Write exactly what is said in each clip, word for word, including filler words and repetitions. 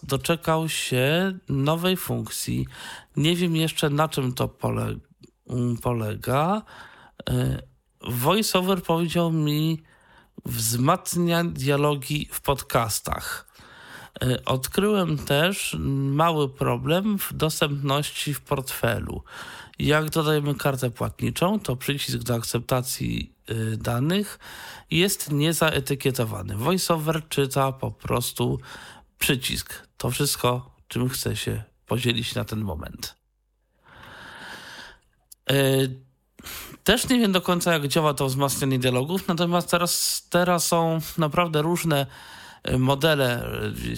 doczekał się nowej funkcji. Nie wiem jeszcze, na czym to pole, polega. VoiceOver powiedział mi, wzmacnia dialogi w podcastach. Odkryłem też mały problem w dostępności w portfelu. Jak dodajemy kartę płatniczą, to przycisk do akceptacji danych jest niezaetykietowany. VoiceOver czyta po prostu przycisk. To wszystko, czym chcę się podzielić na ten moment. Też nie wiem do końca, jak działa to wzmacnianie dialogów, natomiast teraz, teraz są naprawdę różne modele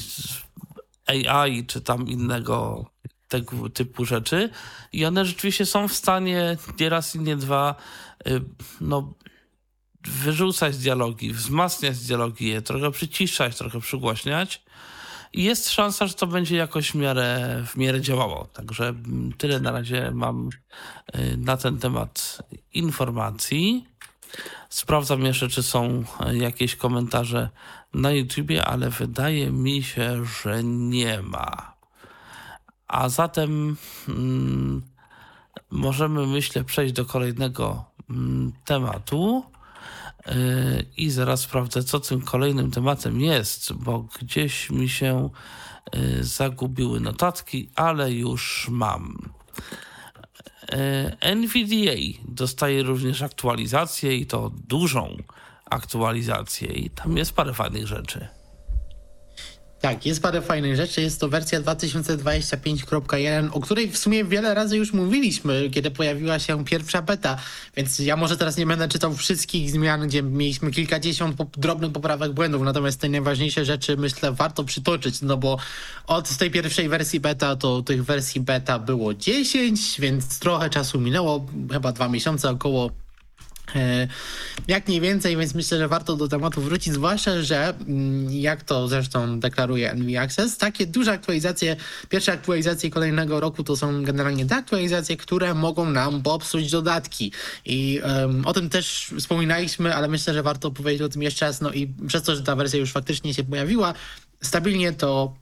A I czy tam innego tego typu rzeczy i one rzeczywiście są w stanie nie raz i nie dwa no, wyrzucać dialogi, wzmacniać dialogi, je trochę przyciszać, trochę przygłaśniać i jest szansa, że to będzie jakoś w miarę, w miarę działało. Także tyle na razie mam na ten temat informacji. Sprawdzam jeszcze, czy są jakieś komentarze na YouTubie, ale wydaje mi się, że nie ma. A zatem mm, możemy, myślę, przejść do kolejnego mm, tematu yy, i zaraz sprawdzę, co tym kolejnym tematem jest, bo gdzieś mi się yy, zagubiły notatki, ale już mam. Yy, N V D A dostaje również aktualizację i to dużą aktualizację i tam jest parę fajnych rzeczy. Tak, jest parę fajnych rzeczy. Jest to wersja dwa tysiące dwadzieścia pięć kropka jeden, o której w sumie wiele razy już mówiliśmy, kiedy pojawiła się pierwsza beta, więc ja może teraz nie będę czytał wszystkich zmian, gdzie mieliśmy kilkadziesiąt pop- drobnych poprawek błędów, natomiast te najważniejsze rzeczy, myślę, warto przytoczyć, no bo od tej pierwszej wersji beta to tych wersji beta było dziesięć, więc trochę czasu minęło, chyba dwa miesiące około. Jak mniej więcej, więc myślę, że warto do tematu wrócić, zwłaszcza, że jak to zresztą deklaruje N V Access, takie duże aktualizacje, pierwsze aktualizacje kolejnego roku to są generalnie te aktualizacje, które mogą nam popsuć dodatki i um, o tym też wspominaliśmy, ale myślę, że warto powiedzieć o tym jeszcze raz, no i przez to, że ta wersja już faktycznie się pojawiła stabilnie, to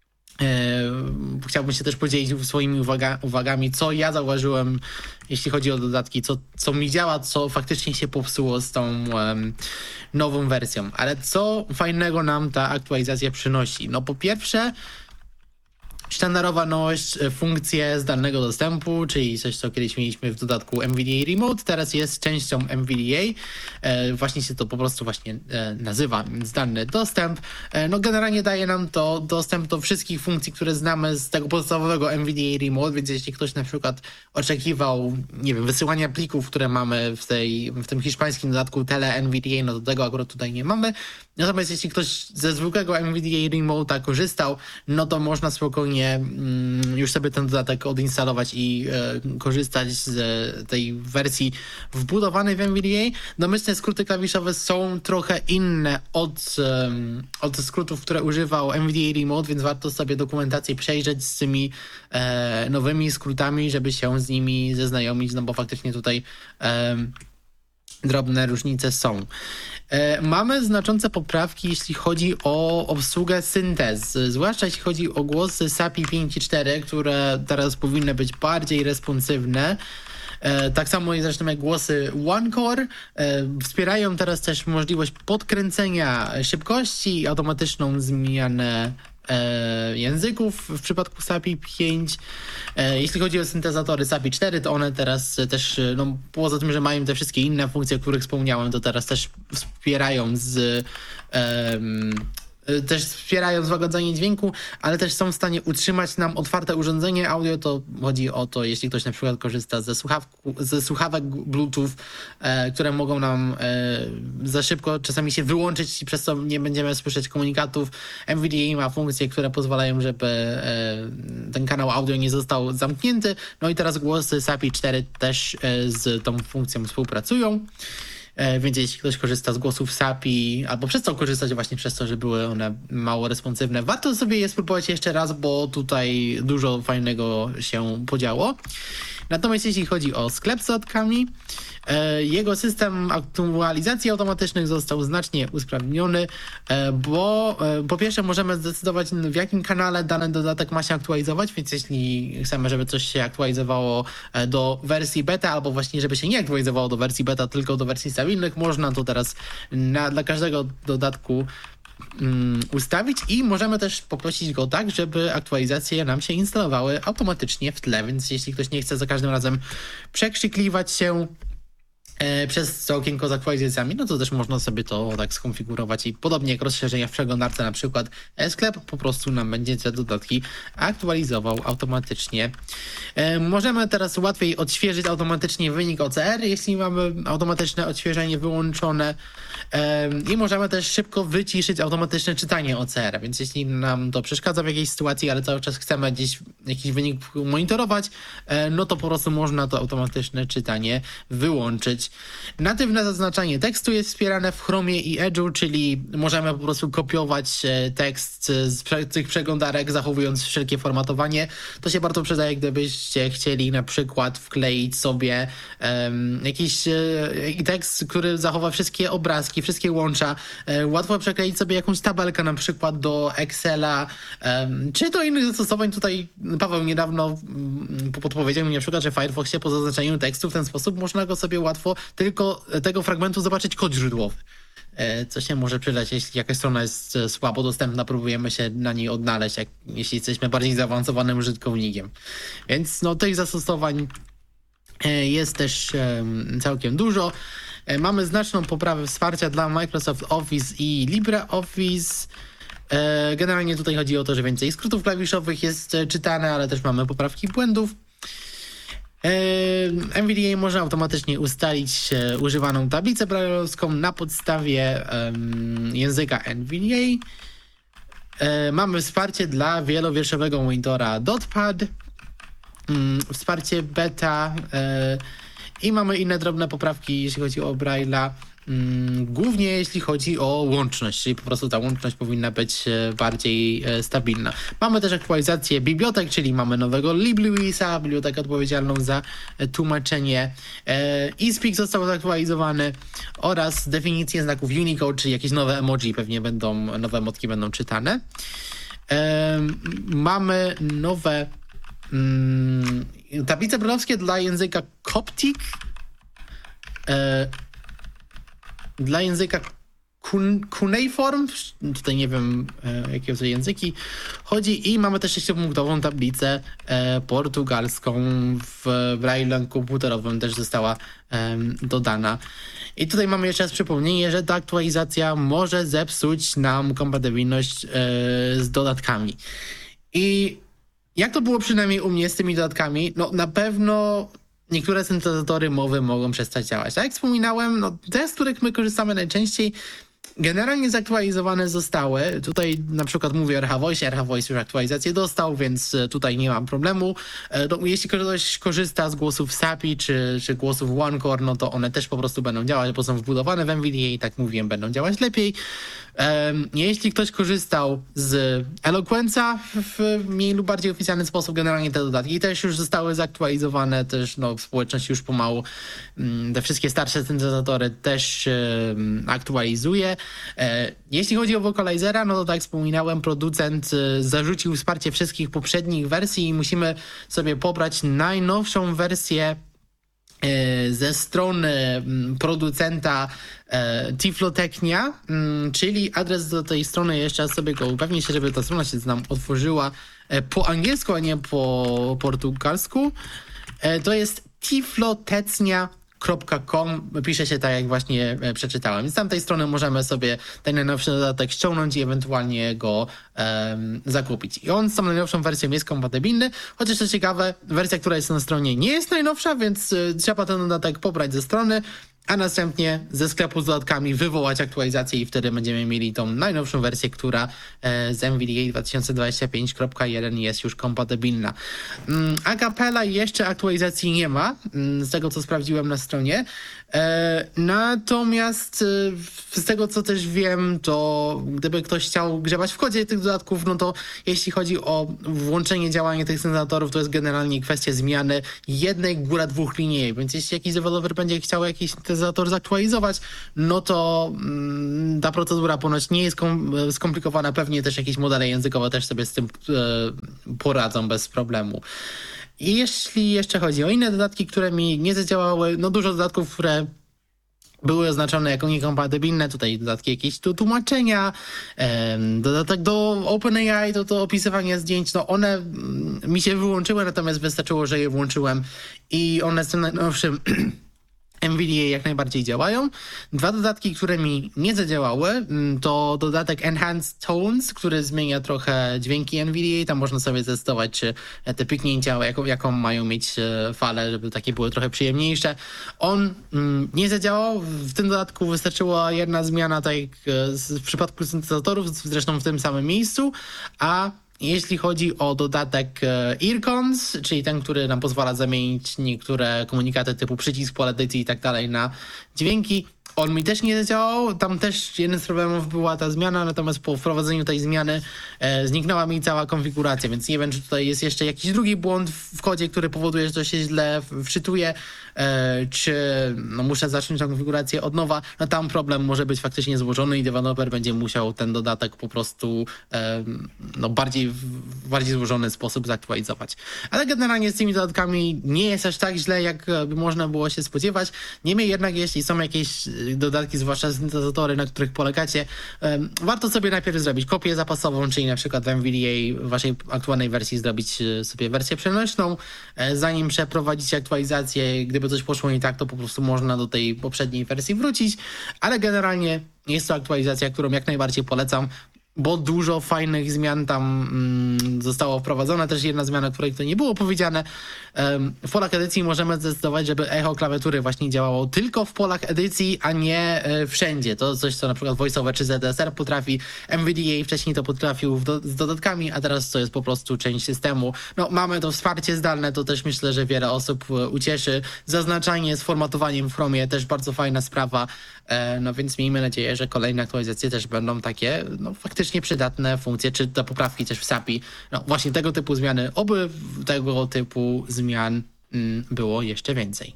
Yy, chciałbym się też podzielić swoimi uwaga, uwagami, co ja zauważyłem, jeśli chodzi o dodatki, co, co mi działa, co faktycznie się popsuło z tą um, nową wersją. Ale co fajnego nam ta aktualizacja przynosi? No po pierwsze, sztandarowa nowość, funkcje zdalnego dostępu, czyli coś, co kiedyś mieliśmy w dodatku M V D A Remote, teraz jest częścią M V D A. E, właśnie się to po prostu właśnie e, nazywa zdalny dostęp. E, no generalnie daje nam to dostęp do wszystkich funkcji, które znamy z tego podstawowego M V D A Remote, więc jeśli ktoś na przykład oczekiwał, nie wiem, wysyłania plików, które mamy w, tej, w tym hiszpańskim dodatku Tele N V D A, no do tego akurat tutaj nie mamy. Natomiast jeśli ktoś ze zwykłego M V D A Remote'a korzystał, no to można spokojnie mm, już sobie ten dodatek odinstalować i e, korzystać z e, tej wersji wbudowanej w M V D A. Domyślne skróty klawiszowe są trochę inne od, e, od skrótów, które używał M V D A Remote, więc warto sobie dokumentację przejrzeć z tymi e, nowymi skrótami, żeby się z nimi zaznajomić, no bo faktycznie tutaj e, drobne różnice są. Mamy znaczące poprawki, jeśli chodzi o obsługę syntez, zwłaszcza jeśli chodzi o głosy S A P I pięć i cztery, które teraz powinny być bardziej responsywne. Tak samo zresztą jak głosy OneCore. Wspierają teraz też możliwość podkręcenia szybkości, automatyczną zmianę E, języków w przypadku S A P I pięć. E, jeśli chodzi o syntezatory S A P I cztery, to one teraz też, no poza tym, że mają te wszystkie inne funkcje, o których wspomniałem, to teraz też wspierają z e, też wspierają złagodzenie dźwięku, ale też są w stanie utrzymać nam otwarte urządzenie audio. To chodzi o to, jeśli ktoś na przykład korzysta ze, słuchawku, ze słuchawek Bluetooth, e, które mogą nam e, za szybko czasami się wyłączyć i przez co nie będziemy słyszeć komunikatów. M V D A ma funkcje, które pozwalają, żeby e, ten kanał audio nie został zamknięty. No i teraz głosy S A P I cztery też e, z tą funkcją współpracują. Więc jeśli ktoś korzysta z głosów S A P I albo przestał korzystać właśnie przez to, że były one mało responsywne, warto sobie je spróbować jeszcze raz, bo tutaj dużo fajnego się podziało. Natomiast jeśli chodzi o sklep z dodatkami, Jego system aktualizacji automatycznych został znacznie usprawniony, bo po pierwsze możemy zdecydować, w jakim kanale dany dodatek ma się aktualizować, więc jeśli chcemy, żeby coś się aktualizowało do wersji beta, albo właśnie żeby się nie aktualizowało do wersji beta, tylko do wersji stabilnych, można to teraz na, dla każdego dodatku um, ustawić i możemy też poprosić go tak, żeby aktualizacje nam się instalowały automatycznie w tle, więc jeśli ktoś nie chce za każdym razem przekrzykiwać się e, przez to okienko z aktualizacjami, no to też można sobie to tak skonfigurować i podobnie jak rozszerzenia w przeglądarce, na przykład e-sklep, po prostu nam będzie te dodatki aktualizował automatycznie. E, możemy teraz łatwiej odświeżyć automatycznie wynik O C R, jeśli mamy automatyczne odświeżenie wyłączone. I możemy też szybko wyciszyć automatyczne czytanie O C R, więc jeśli nam to przeszkadza w jakiejś sytuacji, ale cały czas chcemy gdzieś jakiś wynik monitorować, no to po prostu można to automatyczne czytanie wyłączyć. Natywne zaznaczanie tekstu jest wspierane w Chromie i Edge'u, czyli możemy po prostu kopiować tekst z tych przeglądarek, zachowując wszelkie formatowanie. To się bardzo przydaje, gdybyście chcieli na przykład wkleić sobie um, jakiś um, tekst, który zachowa wszystkie obrazki, wszystkie łącza. E, łatwo przekleić sobie jakąś tabelkę na przykład do Excela, e, czy do innych zastosowań. Tutaj Paweł niedawno m, podpowiedział mi na przykład, że w Firefoxie po zaznaczeniu tekstu w ten sposób można go sobie łatwo tylko tego fragmentu zobaczyć kod źródłowy. E, co się może przydać, jeśli jakaś strona jest słabo dostępna, próbujemy się na niej odnaleźć, jak, jeśli jesteśmy bardziej zaawansowanym użytkownikiem. Więc no, tych zastosowań e, jest też e, całkiem dużo. Mamy znaczną poprawę wsparcia dla Microsoft Office i LibreOffice. Generalnie tutaj chodzi o to, że więcej skrótów klawiszowych jest czytane, ale też mamy poprawki błędów. N V D A można automatycznie ustalić używaną tablicę brailleowską na podstawie języka N V D A. Mamy wsparcie dla wielowierszowego monitora Dotpad, wsparcie beta i mamy inne drobne poprawki, jeśli chodzi o Braille'a, mm, głównie jeśli chodzi o łączność, czyli po prostu ta łączność powinna być bardziej e, stabilna. Mamy też aktualizację bibliotek, czyli mamy nowego LibLouisa, bibliotekę odpowiedzialną za e, tłumaczenie. E, eSpeak został zaktualizowany oraz definicje znaków Unicode, czyli jakieś nowe emoji, pewnie będą, nowe emotki będą czytane. E, mamy nowe mm, tablice brylowskie dla języka Coptic, e, dla języka cuneiform, tutaj nie wiem e, jakie to języki chodzi, i mamy też sześciopunktową tablicę e, portugalską w Braille'em komputerowym też została e, dodana. I tutaj mamy jeszcze raz przypomnienie, że ta aktualizacja może zepsuć nam kompatybilność e, z dodatkami. I jak to było przynajmniej u mnie z tymi dodatkami? No na pewno niektóre syntezatory mowy mogą przestać działać. Tak jak wspominałem, no te, z których my korzystamy najczęściej, generalnie zaktualizowane zostały. Tutaj na przykład mówię o R H Voice. R H Voice już aktualizację dostał, więc tutaj nie mam problemu. No, jeśli ktoś korzysta z głosów Sapi czy, czy głosów OneCore, no to one też po prostu będą działać, bo są wbudowane w N V D A i tak mówiłem, będą działać lepiej. Um, jeśli ktoś korzystał z Eloquence'a w mniej lub bardziej oficjalny sposób, generalnie te dodatki też już zostały zaktualizowane, też no, społeczność już pomału um, te wszystkie starsze syntezatory też um, aktualizuje. E, jeśli chodzi o Vocalizera, no to tak jak wspominałem, producent e, zarzucił wsparcie wszystkich poprzednich wersji i musimy sobie pobrać najnowszą wersję ze strony producenta e, Tiflotechnia, m, czyli adres do tej strony, jeszcze raz sobie go upewnię się, żeby ta strona się nam otworzyła e, po angielsku, a nie po portugalsku. E, to jest tiflotechnia kropka com, pisze się tak, jak właśnie e, przeczytałem. Z tamtej strony możemy sobie ten najnowszy dodatek ściągnąć i ewentualnie go e, zakupić. I on z tą najnowszą wersją jest kompatybilny, chociaż co ciekawe, wersja, która jest na stronie, nie jest najnowsza, więc e, trzeba ten dodatek pobrać ze strony a następnie ze sklepu z dodatkami wywołać aktualizację i wtedy będziemy mieli tą najnowszą wersję, która z N V D A dwa tysiące dwadzieścia pięć kropka jeden jest już kompatybilna. Acapella jeszcze aktualizacji nie ma, z tego co sprawdziłem na stronie. Natomiast z tego co też wiem, to gdyby ktoś chciał grzebać w kodzie tych dodatków, no to jeśli chodzi o włączenie działania tych syntezatorów, to jest generalnie kwestia zmiany jednej, góra dwóch linii. Więc jeśli jakiś deweloper będzie chciał jakiś syntezator zaktualizować, no to mm, ta procedura ponoć nie jest kom- skomplikowana. Pewnie też jakieś modele językowe też sobie z tym e, poradzą bez problemu. I jeśli jeszcze chodzi o inne dodatki, które mi nie zadziałały, no dużo dodatków, które były oznaczone jako niekompatybilne, tutaj dodatki jakieś tu tłumaczenia, em, dodatek do OpenAI, to, to opisywanie zdjęć, no one mm, mi się wyłączyły, natomiast wystarczyło, że je włączyłem i one z tym najnowszym N V D A jak najbardziej działają. Dwa dodatki, które mi nie zadziałały, to dodatek Enhanced Tones, który zmienia trochę dźwięki N V D A. Tam można sobie testować, czy te piknięcia, jaką, jaką mają mieć fale, żeby takie były trochę przyjemniejsze. On mm, nie zadziałał. W tym dodatku wystarczyła jedna zmiana, tak jak w przypadku syntezatorów, zresztą w tym samym miejscu, a jeśli chodzi o dodatek Earcons, czyli ten, który nam pozwala zamienić niektóre komunikaty typu przycisk, pole edycji i tak dalej na dźwięki, on mi też nie zadziałał. Tam też jeden z problemów była ta zmiana, natomiast po wprowadzeniu tej zmiany e, zniknęła mi cała konfiguracja, więc nie wiem, czy tutaj jest jeszcze jakiś drugi błąd w kodzie, który powoduje, że to się źle wczytuje, e, czy no, muszę zacząć tę konfigurację od nowa. No tam problem może być faktycznie złożony i deweloper będzie musiał ten dodatek po prostu e, no, bardziej, w bardziej złożony sposób zaktualizować. Ale generalnie z tymi dodatkami nie jest aż tak źle, jak by można było się spodziewać. Niemniej jednak, jeśli są jakieś dodatki, zwłaszcza syntezatory, na których polegacie, um, warto sobie najpierw zrobić kopię zapasową, czyli na przykład w N V D A w waszej aktualnej wersji zrobić sobie wersję przenośną, e, zanim przeprowadzicie aktualizację. Gdyby coś poszło nie tak, to po prostu można do tej poprzedniej wersji wrócić, ale generalnie jest to aktualizacja, którą jak najbardziej polecam, bo dużo fajnych zmian tam mm, zostało wprowadzone. Też jedna zmiana, której to nie było powiedziane. Um, w polach edycji możemy zdecydować, żeby echo klawiatury właśnie działało tylko w polach edycji, a nie e, wszędzie. To coś, co na przykład VoiceOver czy Z D S R potrafi. N V D A wcześniej to potrafił do, z dodatkami, a teraz to jest po prostu część systemu. No, mamy to wsparcie zdalne, to też myślę, że wiele osób e, ucieszy. Zaznaczanie z formatowaniem w Chromie też bardzo fajna sprawa. E, no więc miejmy nadzieję, że kolejne aktualizacje też będą takie, no faktycznie przydatne funkcje, czy te poprawki też w S A P I. No właśnie tego typu zmiany, oby tego typu zmian mm, było jeszcze więcej.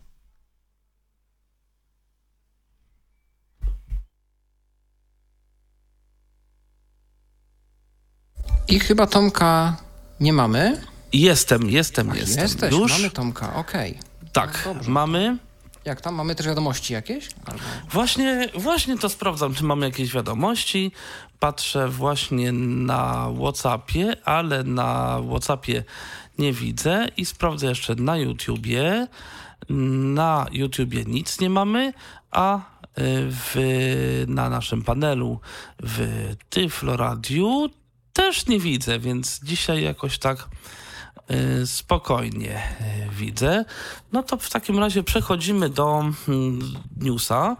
I chyba Tomka nie mamy? Jestem, jestem, Ach, jestem. Jesteś, Już? mamy Tomka, okej. Okay. Tak, no mamy. Jak tam? Mamy też wiadomości jakieś? Albo... Właśnie, właśnie to sprawdzam, czy mamy jakieś wiadomości. Patrzę właśnie na WhatsAppie, ale na WhatsAppie nie widzę i sprawdzę jeszcze na YouTubie. Na YouTubie nic nie mamy, a w, na naszym panelu w Tyflo Radiu też nie widzę, więc dzisiaj jakoś tak spokojnie widzę. No to w takim razie przechodzimy do newsa.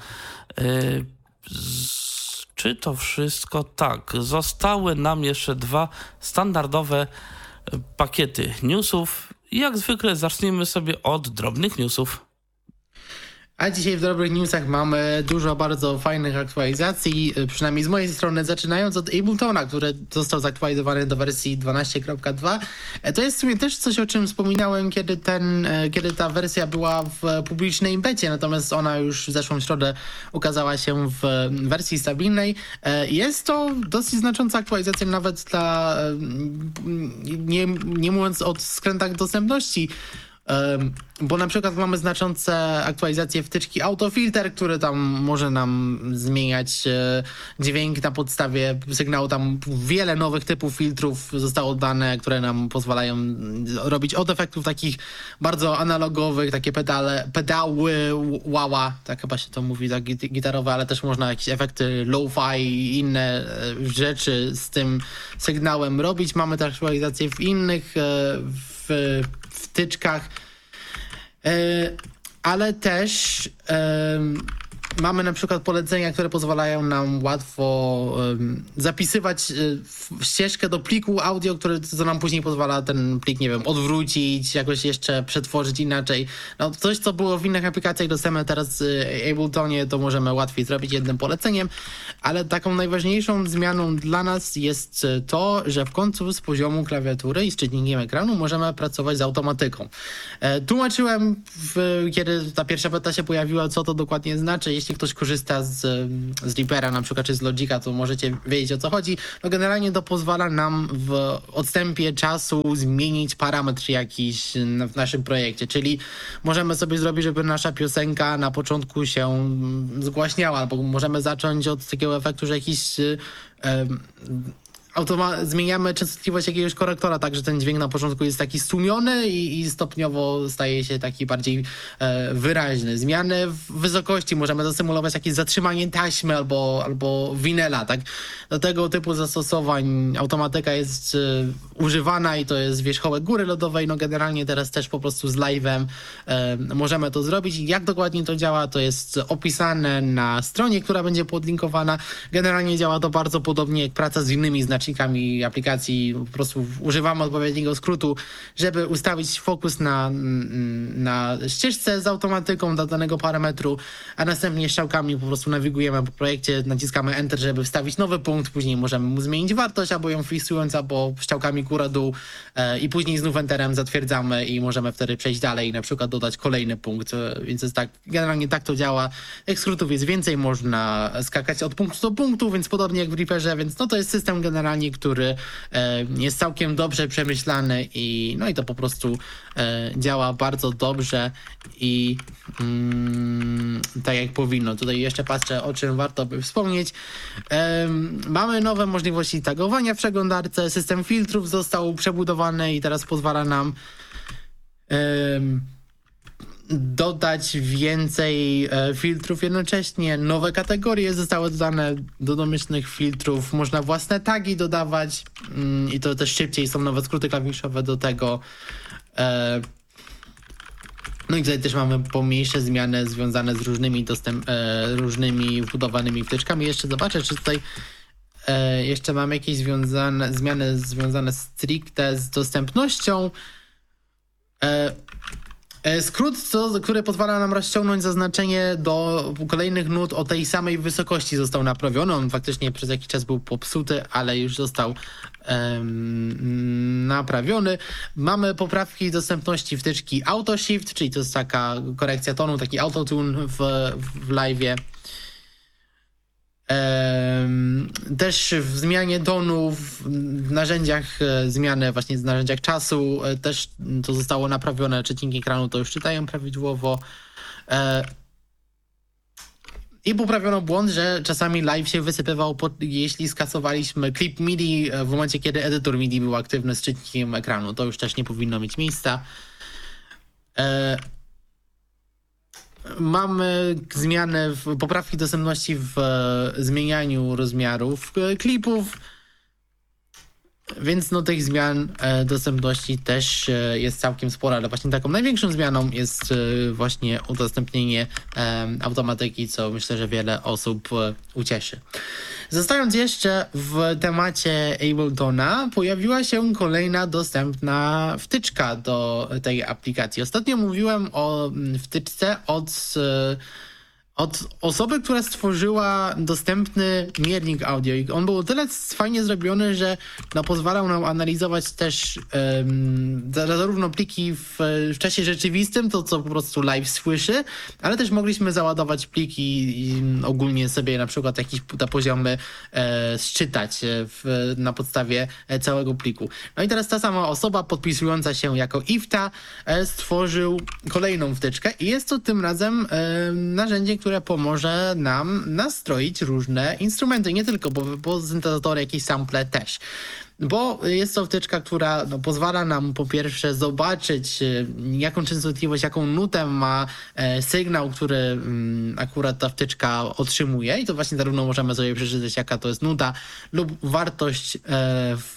Czy to wszystko? Tak. Zostały nam jeszcze dwa standardowe pakiety newsów. Jak zwykle zacznijmy sobie od drobnych newsów. A dzisiaj w Dobrych Newsach mamy dużo bardzo fajnych aktualizacji, przynajmniej z mojej strony, zaczynając od Abletona, który został zaktualizowany do wersji dwanaście kropka dwa. To jest w sumie też coś, o czym wspominałem, kiedy, ten, kiedy ta wersja była w publicznej becie, natomiast ona już w zeszłą środę ukazała się w wersji stabilnej. Jest to dosyć znacząca aktualizacja nawet dla, nie, nie mówiąc o skrętach dostępności, bo na przykład mamy znaczące aktualizacje wtyczki Autofilter, który tam może nam zmieniać dźwięk na podstawie sygnału. Tam wiele nowych typów filtrów zostało dane, które nam pozwalają robić od efektów takich bardzo analogowych, takie pedale, pedały, wała, tak chyba się to mówi, tak gitarowe, ale też można jakieś efekty lo-fi i inne rzeczy z tym sygnałem robić. Mamy też aktualizacje w innych w wtyczkach. ale też um, mamy na przykład polecenia, które pozwalają nam łatwo um, zapisywać y, ścieżkę do pliku audio, który co nam później pozwala ten plik, nie wiem, odwrócić, jakoś jeszcze przetworzyć inaczej. No, coś, co było w innych aplikacjach dostępne teraz w Abletonie, to możemy łatwiej zrobić jednym poleceniem, ale taką najważniejszą zmianą dla nas jest to, że w końcu z poziomu klawiatury i z czytnikiem ekranu możemy pracować z automatyką. E, tłumaczyłem, w, kiedy ta pierwsza beta się pojawiła, co to dokładnie znaczy. Jeśli ktoś korzysta z, z Reapera na przykład, czy z Logica, to możecie wiedzieć, o co chodzi. No generalnie to pozwala nam w odstępie czasu zmienić parametr jakiś w naszym projekcie, czyli możemy sobie zrobić, żeby nasza piosenka na początku się zgłaśniała, albo możemy zacząć od takiego efektu, że jakiś y, y, Automa- zmieniamy częstotliwość jakiegoś korektora, tak że ten dźwięk na początku jest taki stłumiony i, i stopniowo staje się taki bardziej e, wyraźny. Zmiany w wysokości, możemy zasymulować jakieś zatrzymanie taśmy albo, albo winela, tak. Do tego typu zastosowań automatyka jest e, używana i to jest wierzchołek góry lodowej. No generalnie teraz też po prostu z live'em e, możemy to zrobić. Jak dokładnie to działa, to jest opisane na stronie, która będzie podlinkowana. Generalnie działa to bardzo podobnie jak praca z innymi znacznikami aplikacji, po prostu używamy odpowiedniego skrótu, żeby ustawić fokus na, na ścieżce z automatyką do danego parametru, a następnie strzałkami po prostu nawigujemy po projekcie, naciskamy Enter, żeby wstawić nowy punkt, później możemy mu zmienić wartość, albo ją wpisując, albo strzałkami góra-dół e, i później znów Enterem zatwierdzamy i możemy wtedy przejść dalej i na przykład dodać kolejny punkt, więc jest tak, generalnie tak to działa. Tych skrótów jest więcej, można skakać od punktu do punktu, więc podobnie jak w Reaperze, więc no to jest system generalnie, który e, jest całkiem dobrze przemyślany i no i to po prostu e, działa bardzo dobrze i mm, tak jak powinno. Tutaj jeszcze patrzę, o czym warto by wspomnieć. E, mamy nowe możliwości tagowania w przeglądarce, system filtrów został przebudowany i teraz pozwala nam e, dodać więcej e, filtrów jednocześnie. Nowe kategorie zostały dodane do domyślnych filtrów. Można własne tagi dodawać mm, i to też szybciej. Są nowe skróty klawiszowe do tego. E, no i tutaj też mamy pomniejsze zmiany związane z różnymi dostęp, e, różnymi wbudowanymi wtyczkami. Jeszcze zobaczę, czy tutaj e, jeszcze mamy jakieś związane, zmiany związane stricte z dostępnością. E, Skrót, co, który pozwala nam rozciągnąć zaznaczenie do kolejnych nut o tej samej wysokości, został naprawiony. On faktycznie przez jakiś czas był popsuty, ale już został um, naprawiony. Mamy poprawki dostępności wtyczki Auto Shift, czyli to jest taka korekcja tonu, taki autotune w, w live'ie. Też w zmianie tonu, w narzędziach zmiany, właśnie w narzędziach czasu też to zostało naprawione. Czytniki ekranu to już czytają prawidłowo. I poprawiono błąd, że czasami live się wysypywał, pod, jeśli skasowaliśmy klip MIDI w momencie, kiedy edytor MIDI był aktywny z czytnikiem ekranu. To już też nie powinno mieć miejsca. Mamy zmianę, w, poprawki dostępności w e, zmienianiu rozmiarów e, klipów, więc no tych zmian e, dostępności też e, jest całkiem sporo, ale właśnie taką największą zmianą jest e, właśnie udostępnienie e, automatyki, co myślę, że wiele osób e, ucieszy. Zostając jeszcze w temacie Abletona, pojawiła się kolejna dostępna wtyczka do tej aplikacji. Ostatnio mówiłem o wtyczce od, od osoby, która stworzyła dostępny miernik audio. I on był o tyle fajnie zrobiony, że no, pozwalał nam analizować też um, zarówno pliki w, w czasie rzeczywistym, to co po prostu live słyszy, ale też mogliśmy załadować pliki i ogólnie sobie na przykład jakieś te poziomy e, sczytać w, na podstawie całego pliku. No i teraz ta sama osoba podpisująca się jako Ifta e, stworzył kolejną wtyczkę i jest to tym razem e, narzędzie, które pomoże nam nastroić różne instrumenty, nie tylko, bo, bo syntezatory, jakieś sample też. bo jest to wtyczka, która no, pozwala nam po pierwsze zobaczyć, jaką częstotliwość, jaką nutę ma e, sygnał, który m, akurat ta wtyczka otrzymuje i to właśnie zarówno możemy sobie przeczytać, jaka to jest nuta lub wartość e, w,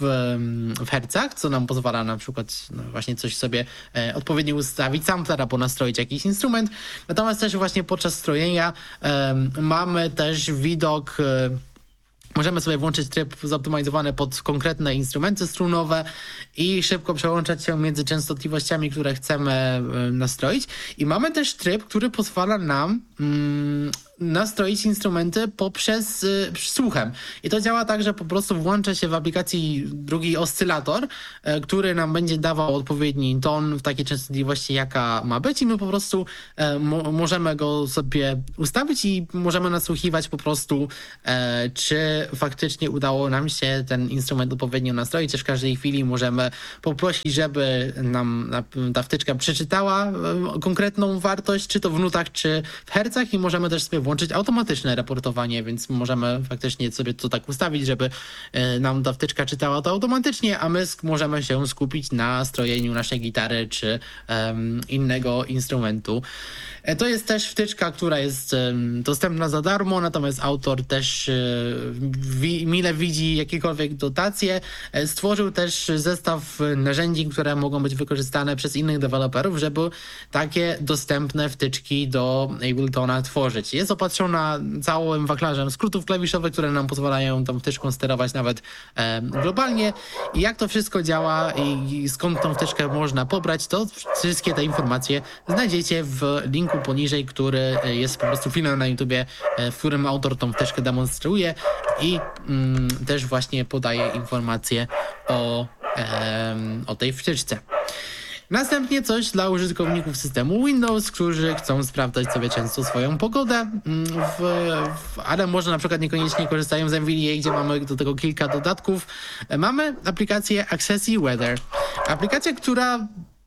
w hercach, co nam pozwala na przykład no, właśnie coś sobie e, odpowiednio ustawić, samplera, ponastroić jakiś instrument. Natomiast też właśnie podczas strojenia e, mamy też widok e, możemy sobie włączyć tryb zoptymalizowany pod konkretne instrumenty strunowe i szybko przełączać się między częstotliwościami, które chcemy nastroić. I mamy też tryb, który pozwala nam mm, nastroić instrumenty poprzez y, słuchem. I to działa tak, że po prostu włącza się w aplikacji drugi oscylator, y, który nam będzie dawał odpowiedni ton w takiej częstotliwości, jaka ma być i my po prostu y, mo- możemy go sobie ustawić i możemy nasłuchiwać po prostu, y, czy faktycznie udało nam się ten instrument odpowiednio nastroić. Też w każdej chwili możemy poprosić, żeby nam ta wtyczka przeczytała y, konkretną wartość, czy to w nutach, czy w hercach i możemy też sobie włączyć automatyczne raportowanie, więc możemy faktycznie sobie to tak ustawić, żeby y, nam ta wtyczka czytała to automatycznie, a my sk- możemy się skupić na strojeniu naszej gitary, czy um, innego instrumentu. E, to jest też wtyczka, która jest um, dostępna za darmo, natomiast autor też y, wi- mile widzi jakiekolwiek dotacje. E, stworzył też zestaw narzędzi, które mogą być wykorzystane przez innych deweloperów, żeby takie dostępne wtyczki do Abletona tworzyć. Jest opatrzona całym wachlarzem skrótów klawiszowych, które nam pozwalają tą wtyczką sterować nawet e, globalnie. I jak to wszystko działa i, i skąd tą wtyczkę można pobrać, to wszystkie te informacje znajdziecie w linku poniżej, który jest po prostu filmem na YouTubie, e, w którym autor tą wtyczkę demonstruje i mm, też właśnie podaje informacje o, e, o tej wtyczce. Następnie coś dla użytkowników systemu Windows, którzy chcą sprawdzać sobie często swoją pogodę, w, w, ale może na przykład niekoniecznie korzystają z N V D A, gdzie mamy do tego kilka dodatków. Mamy aplikację Accessy Weather. Aplikacja, która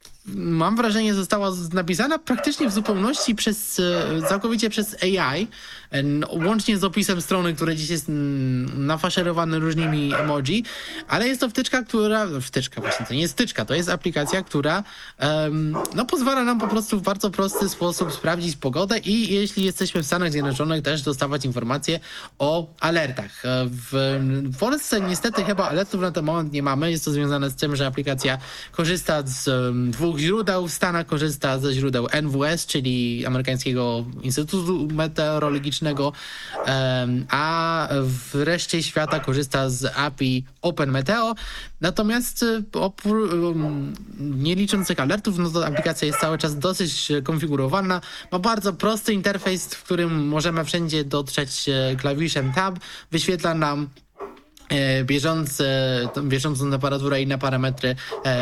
mam wrażenie została napisana praktycznie w zupełności przez, całkowicie przez A I, łącznie z opisem strony, który dziś jest nafaszerowany różnymi emoji, ale jest to wtyczka, która, wtyczka właśnie, to nie jest wtyczka, to jest aplikacja, która um, no pozwala nam po prostu w bardzo prosty sposób sprawdzić pogodę i jeśli jesteśmy w Stanach Zjednoczonych, też dostawać informacje o alertach. W, w Polsce niestety chyba alertów na ten moment nie mamy, jest to związane z tym, że aplikacja korzysta z um, dwóch źródeł, w Stanach korzysta ze źródeł N W S, czyli amerykańskiego Instytutu Meteorologicznego, a w reszcie świata korzysta z A P I OpenMeteo. Natomiast oprócz, nie licząc tych alertów, no to aplikacja jest cały czas dosyć konfigurowana. Ma bardzo prosty interfejs, w którym możemy wszędzie dotrzeć klawiszem Tab. Wyświetla nam bieżące, bieżącą temperaturę i inne parametry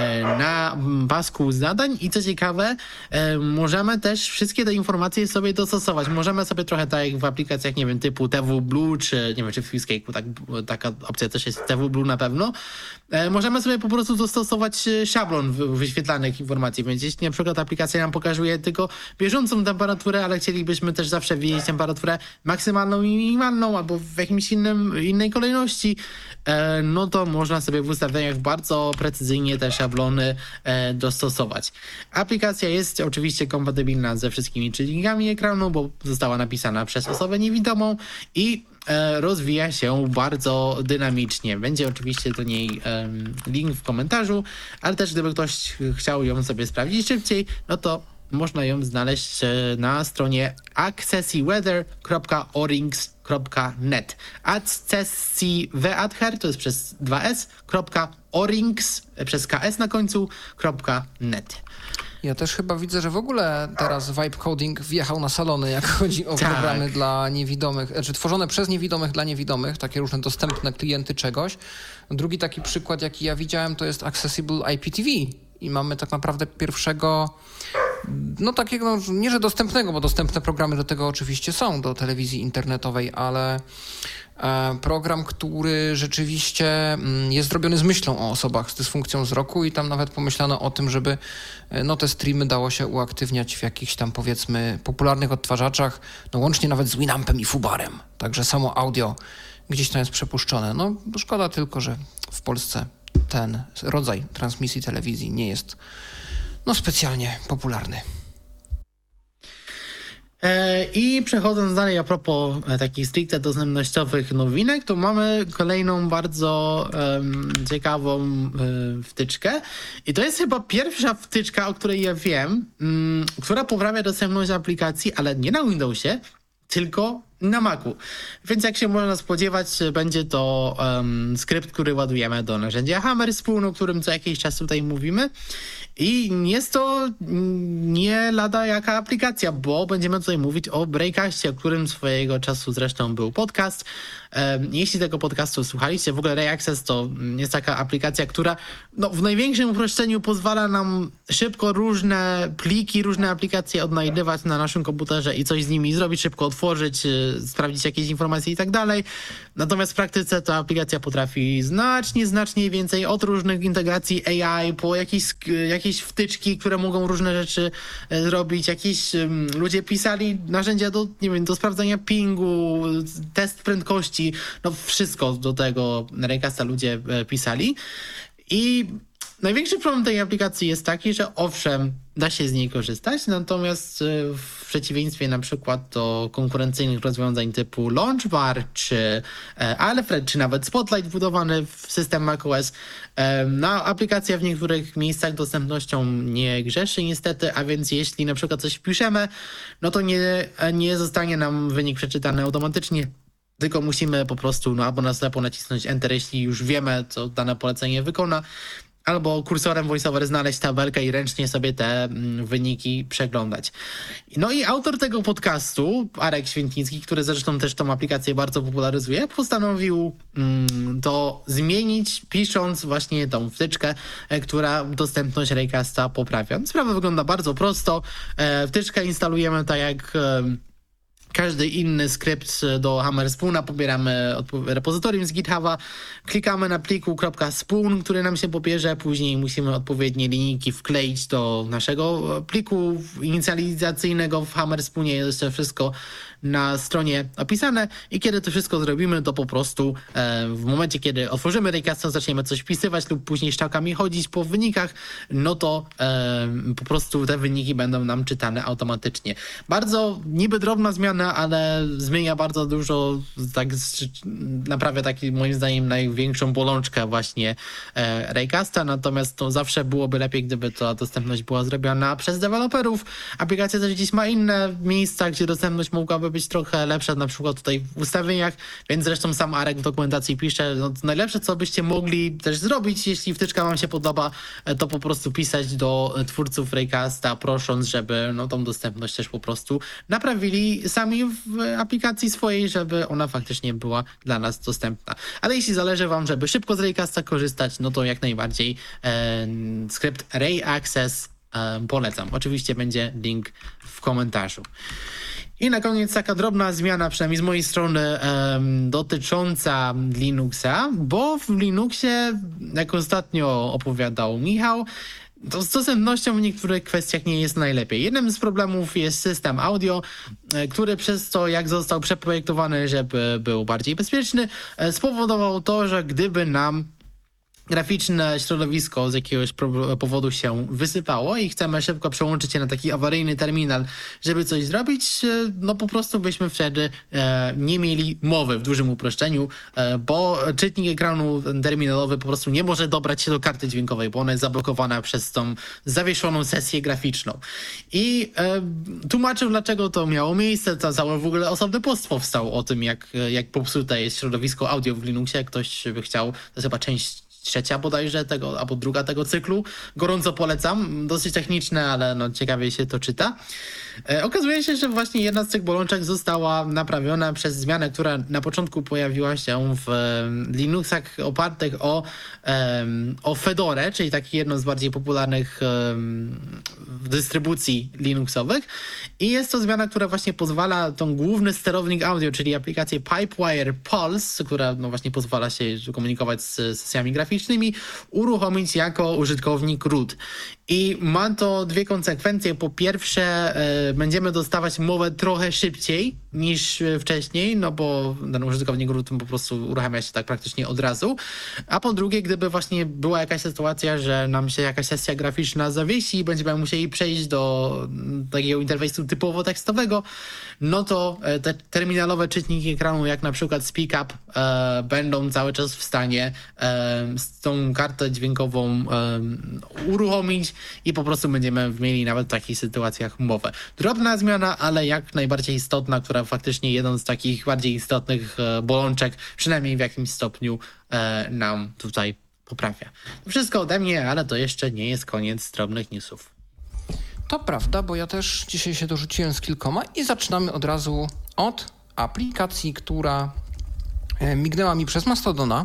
na pasku zadań i co ciekawe, możemy też wszystkie te informacje sobie dostosować. Możemy sobie trochę tak jak w aplikacjach, nie wiem, typu T W Blue, czy nie wiem, czy w Fuscake'u tak, taka opcja też jest, T W Blue na pewno. Możemy sobie po prostu dostosować szablon wyświetlanych informacji, więc jeśli na przykład aplikacja nam pokazuje tylko bieżącą temperaturę, ale chcielibyśmy też zawsze wiedzieć temperaturę maksymalną i minimalną, albo w jakimś innym, innej kolejności, no to można sobie w ustawieniach bardzo precyzyjnie te szablony dostosować. Aplikacja jest oczywiście kompatybilna ze wszystkimi czynnikami ekranu, bo została napisana przez osobę niewidomą i rozwija się bardzo dynamicznie. Będzie oczywiście do niej link w komentarzu, ale też gdyby ktoś chciał ją sobie sprawdzić szybciej, no to można ją znaleźć na stronie accessyweather kropka orings kropka net. accessyweather to jest przez dwa s, kropka orings przez ks na końcu, kropka net. Ja też chyba widzę, że w ogóle teraz Vibe Coding wjechał na salony, jak chodzi o tak. programy dla niewidomych, znaczy tworzone przez niewidomych dla niewidomych, takie różne dostępne klienty czegoś. Drugi taki przykład, jaki ja widziałem, to jest Accessible I P T V i mamy tak naprawdę pierwszego, no takiego, nie że dostępnego, bo dostępne programy do tego oczywiście są, do telewizji internetowej, ale program, który rzeczywiście jest zrobiony z myślą o osobach z dysfunkcją wzroku i tam nawet pomyślano o tym, żeby no, te streamy dało się uaktywniać w jakichś tam powiedzmy popularnych odtwarzaczach, no łącznie nawet z Winampem i Fubarem. Także samo audio gdzieś tam jest przepuszczone. No szkoda tylko, że w Polsce ten rodzaj transmisji telewizji nie jest no specjalnie popularny. I przechodząc dalej a propos takich stricte dostępnościowych nowinek, to mamy kolejną bardzo um, ciekawą um, wtyczkę. I to jest chyba pierwsza wtyczka, o której ja wiem, um, która poprawia dostępność aplikacji, ale nie na Windowsie, tylko na Macu. Więc jak się można spodziewać, będzie to um, skrypt, który ładujemy do narzędzia Hammerspoon, o którym co jakiś czas tutaj mówimy. I jest to nie lada jaka aplikacja, bo będziemy tutaj mówić o Raycastie, o którym swojego czasu zresztą był podcast. Jeśli tego podcastu słuchaliście, w ogóle Ray Access to jest taka aplikacja, która no, w największym uproszczeniu pozwala nam szybko różne pliki, różne aplikacje odnajdywać na naszym komputerze i coś z nimi zrobić, szybko otworzyć, sprawdzić jakieś informacje i tak dalej. Natomiast w praktyce ta aplikacja potrafi znacznie, znacznie więcej, od różnych integracji A I po jakieś, jakieś wtyczki, które mogą różne rzeczy zrobić. Jakieś um, ludzie pisali narzędzia do, nie wiem, do sprawdzania pingu, test prędkości, no wszystko do tego Raycasta ludzie pisali. I największy problem tej aplikacji jest taki, że owszem, da się z niej korzystać, natomiast w przeciwieństwie na przykład do konkurencyjnych rozwiązań typu Launchbar, czy Alfred, czy nawet Spotlight wbudowany w system macOS, no, aplikacja w niektórych miejscach dostępnością nie grzeszy niestety, a więc jeśli na przykład coś wpiszemy, no to nie, nie zostanie nam wynik przeczytany automatycznie, tylko musimy po prostu no, albo na ślepo nacisnąć Enter, jeśli już wiemy, co dane polecenie wykona, albo kursorem VoiceOver znaleźć tabelkę i ręcznie sobie te mm, wyniki przeglądać. No i autor tego podcastu, Arek Świętnicki, który zresztą też tą aplikację bardzo popularyzuje, postanowił mm, to zmienić, pisząc właśnie tą wtyczkę, e, która dostępność Raycasta poprawia. Sprawa wygląda bardzo prosto. E, wtyczkę instalujemy tak jak e, każdy inny skrypt do Hammerspoona, pobieramy repozytorium z GitHuba, klikamy na pliku .spoon, który nam się pobierze, później musimy odpowiednie linijki wkleić do naszego pliku inicjalizacyjnego w Hammerspoonie, jest to wszystko na stronie opisane i kiedy to wszystko zrobimy, to po prostu e, w momencie, kiedy otworzymy Raycasta, zaczniemy coś wpisywać lub później szczałkami chodzić po wynikach, no to e, po prostu te wyniki będą nam czytane automatycznie. Bardzo niby drobna zmiana, ale zmienia bardzo dużo, tak naprawia taki moim zdaniem największą bolączkę właśnie e, Raycasta, natomiast to zawsze byłoby lepiej, gdyby ta dostępność była zrobiona przez deweloperów. Aplikacja też gdzieś ma inne miejsca, gdzie dostępność mogłaby być trochę lepsza, na przykład tutaj w ustawieniach, więc zresztą sam Arek w dokumentacji pisze, no najlepsze co byście mogli też zrobić, jeśli wtyczka wam się podoba, to po prostu pisać do twórców Raycasta, prosząc, żeby no tą dostępność też po prostu naprawili sami w aplikacji swojej, żeby ona faktycznie była dla nas dostępna. Ale jeśli zależy wam, żeby szybko z Raycasta korzystać, no to jak najbardziej e, skrypt Ray Access e, polecam. Oczywiście będzie link w komentarzu. I na koniec taka drobna zmiana, przynajmniej z mojej strony, um, dotycząca Linuxa, bo w Linuxie, jak ostatnio opowiadał Michał, to z dostępnością w niektórych kwestiach nie jest najlepiej. Jednym z problemów jest system audio, który przez to, jak został przeprojektowany, żeby był bardziej bezpieczny, spowodował to, że gdyby nam graficzne środowisko z jakiegoś powodu się wysypało i chcemy szybko przełączyć się na taki awaryjny terminal, żeby coś zrobić, no po prostu byśmy wtedy e, nie mieli mowy w dużym uproszczeniu, e, bo czytnik ekranu terminalowy po prostu nie może dobrać się do karty dźwiękowej, bo ona jest zablokowana przez tą zawieszoną sesję graficzną. I e, tłumaczył, dlaczego to miało miejsce, to cały w ogóle osobny post powstał o tym, jak, jak popsute jest środowisko audio w Linuxie. Ktoś by chciał, to jest chyba część trzecia bodajże tego, albo druga tego cyklu. Gorąco polecam. Dosyć techniczne, ale no ciekawie się to czyta. E, okazuje się, że właśnie jedna z tych bolączek została naprawiona przez zmianę, która na początku pojawiła się w e, Linuxach opartych o, e, o Fedorę, czyli taki jedno z bardziej popularnych e, dystrybucji Linuxowych. I jest to zmiana, która właśnie pozwala tą główny sterownik audio, czyli aplikację Pipewire Pulse, która no właśnie pozwala się komunikować z sesjami graficznymi, uruchomić jako użytkownik root. I ma to dwie konsekwencje. Po pierwsze, y, będziemy dostawać mowę trochę szybciej niż wcześniej, no bo ten użytkownik root po prostu uruchamia się tak praktycznie od razu. A po drugie, gdyby właśnie była jakaś sytuacja, że nam się jakaś sesja graficzna zawiesi i będziemy musieli przejść do takiego interfejsu typowo tekstowego, no to te terminalowe czytniki ekranu, jak na przykład SpeakUp, e, będą cały czas w stanie e, tą kartę dźwiękową e, uruchomić i po prostu będziemy mieli nawet w takich sytuacjach mowę. Drobna zmiana, ale jak najbardziej istotna, która faktycznie jeden z takich bardziej istotnych e, bolączek, przynajmniej w jakimś stopniu e, nam tutaj poprawia. Wszystko ode mnie, ale to jeszcze nie jest koniec drobnych newsów. To prawda, bo ja też dzisiaj się dorzuciłem z kilkoma i zaczynamy od razu od aplikacji, która mignęła mi przez Mastodona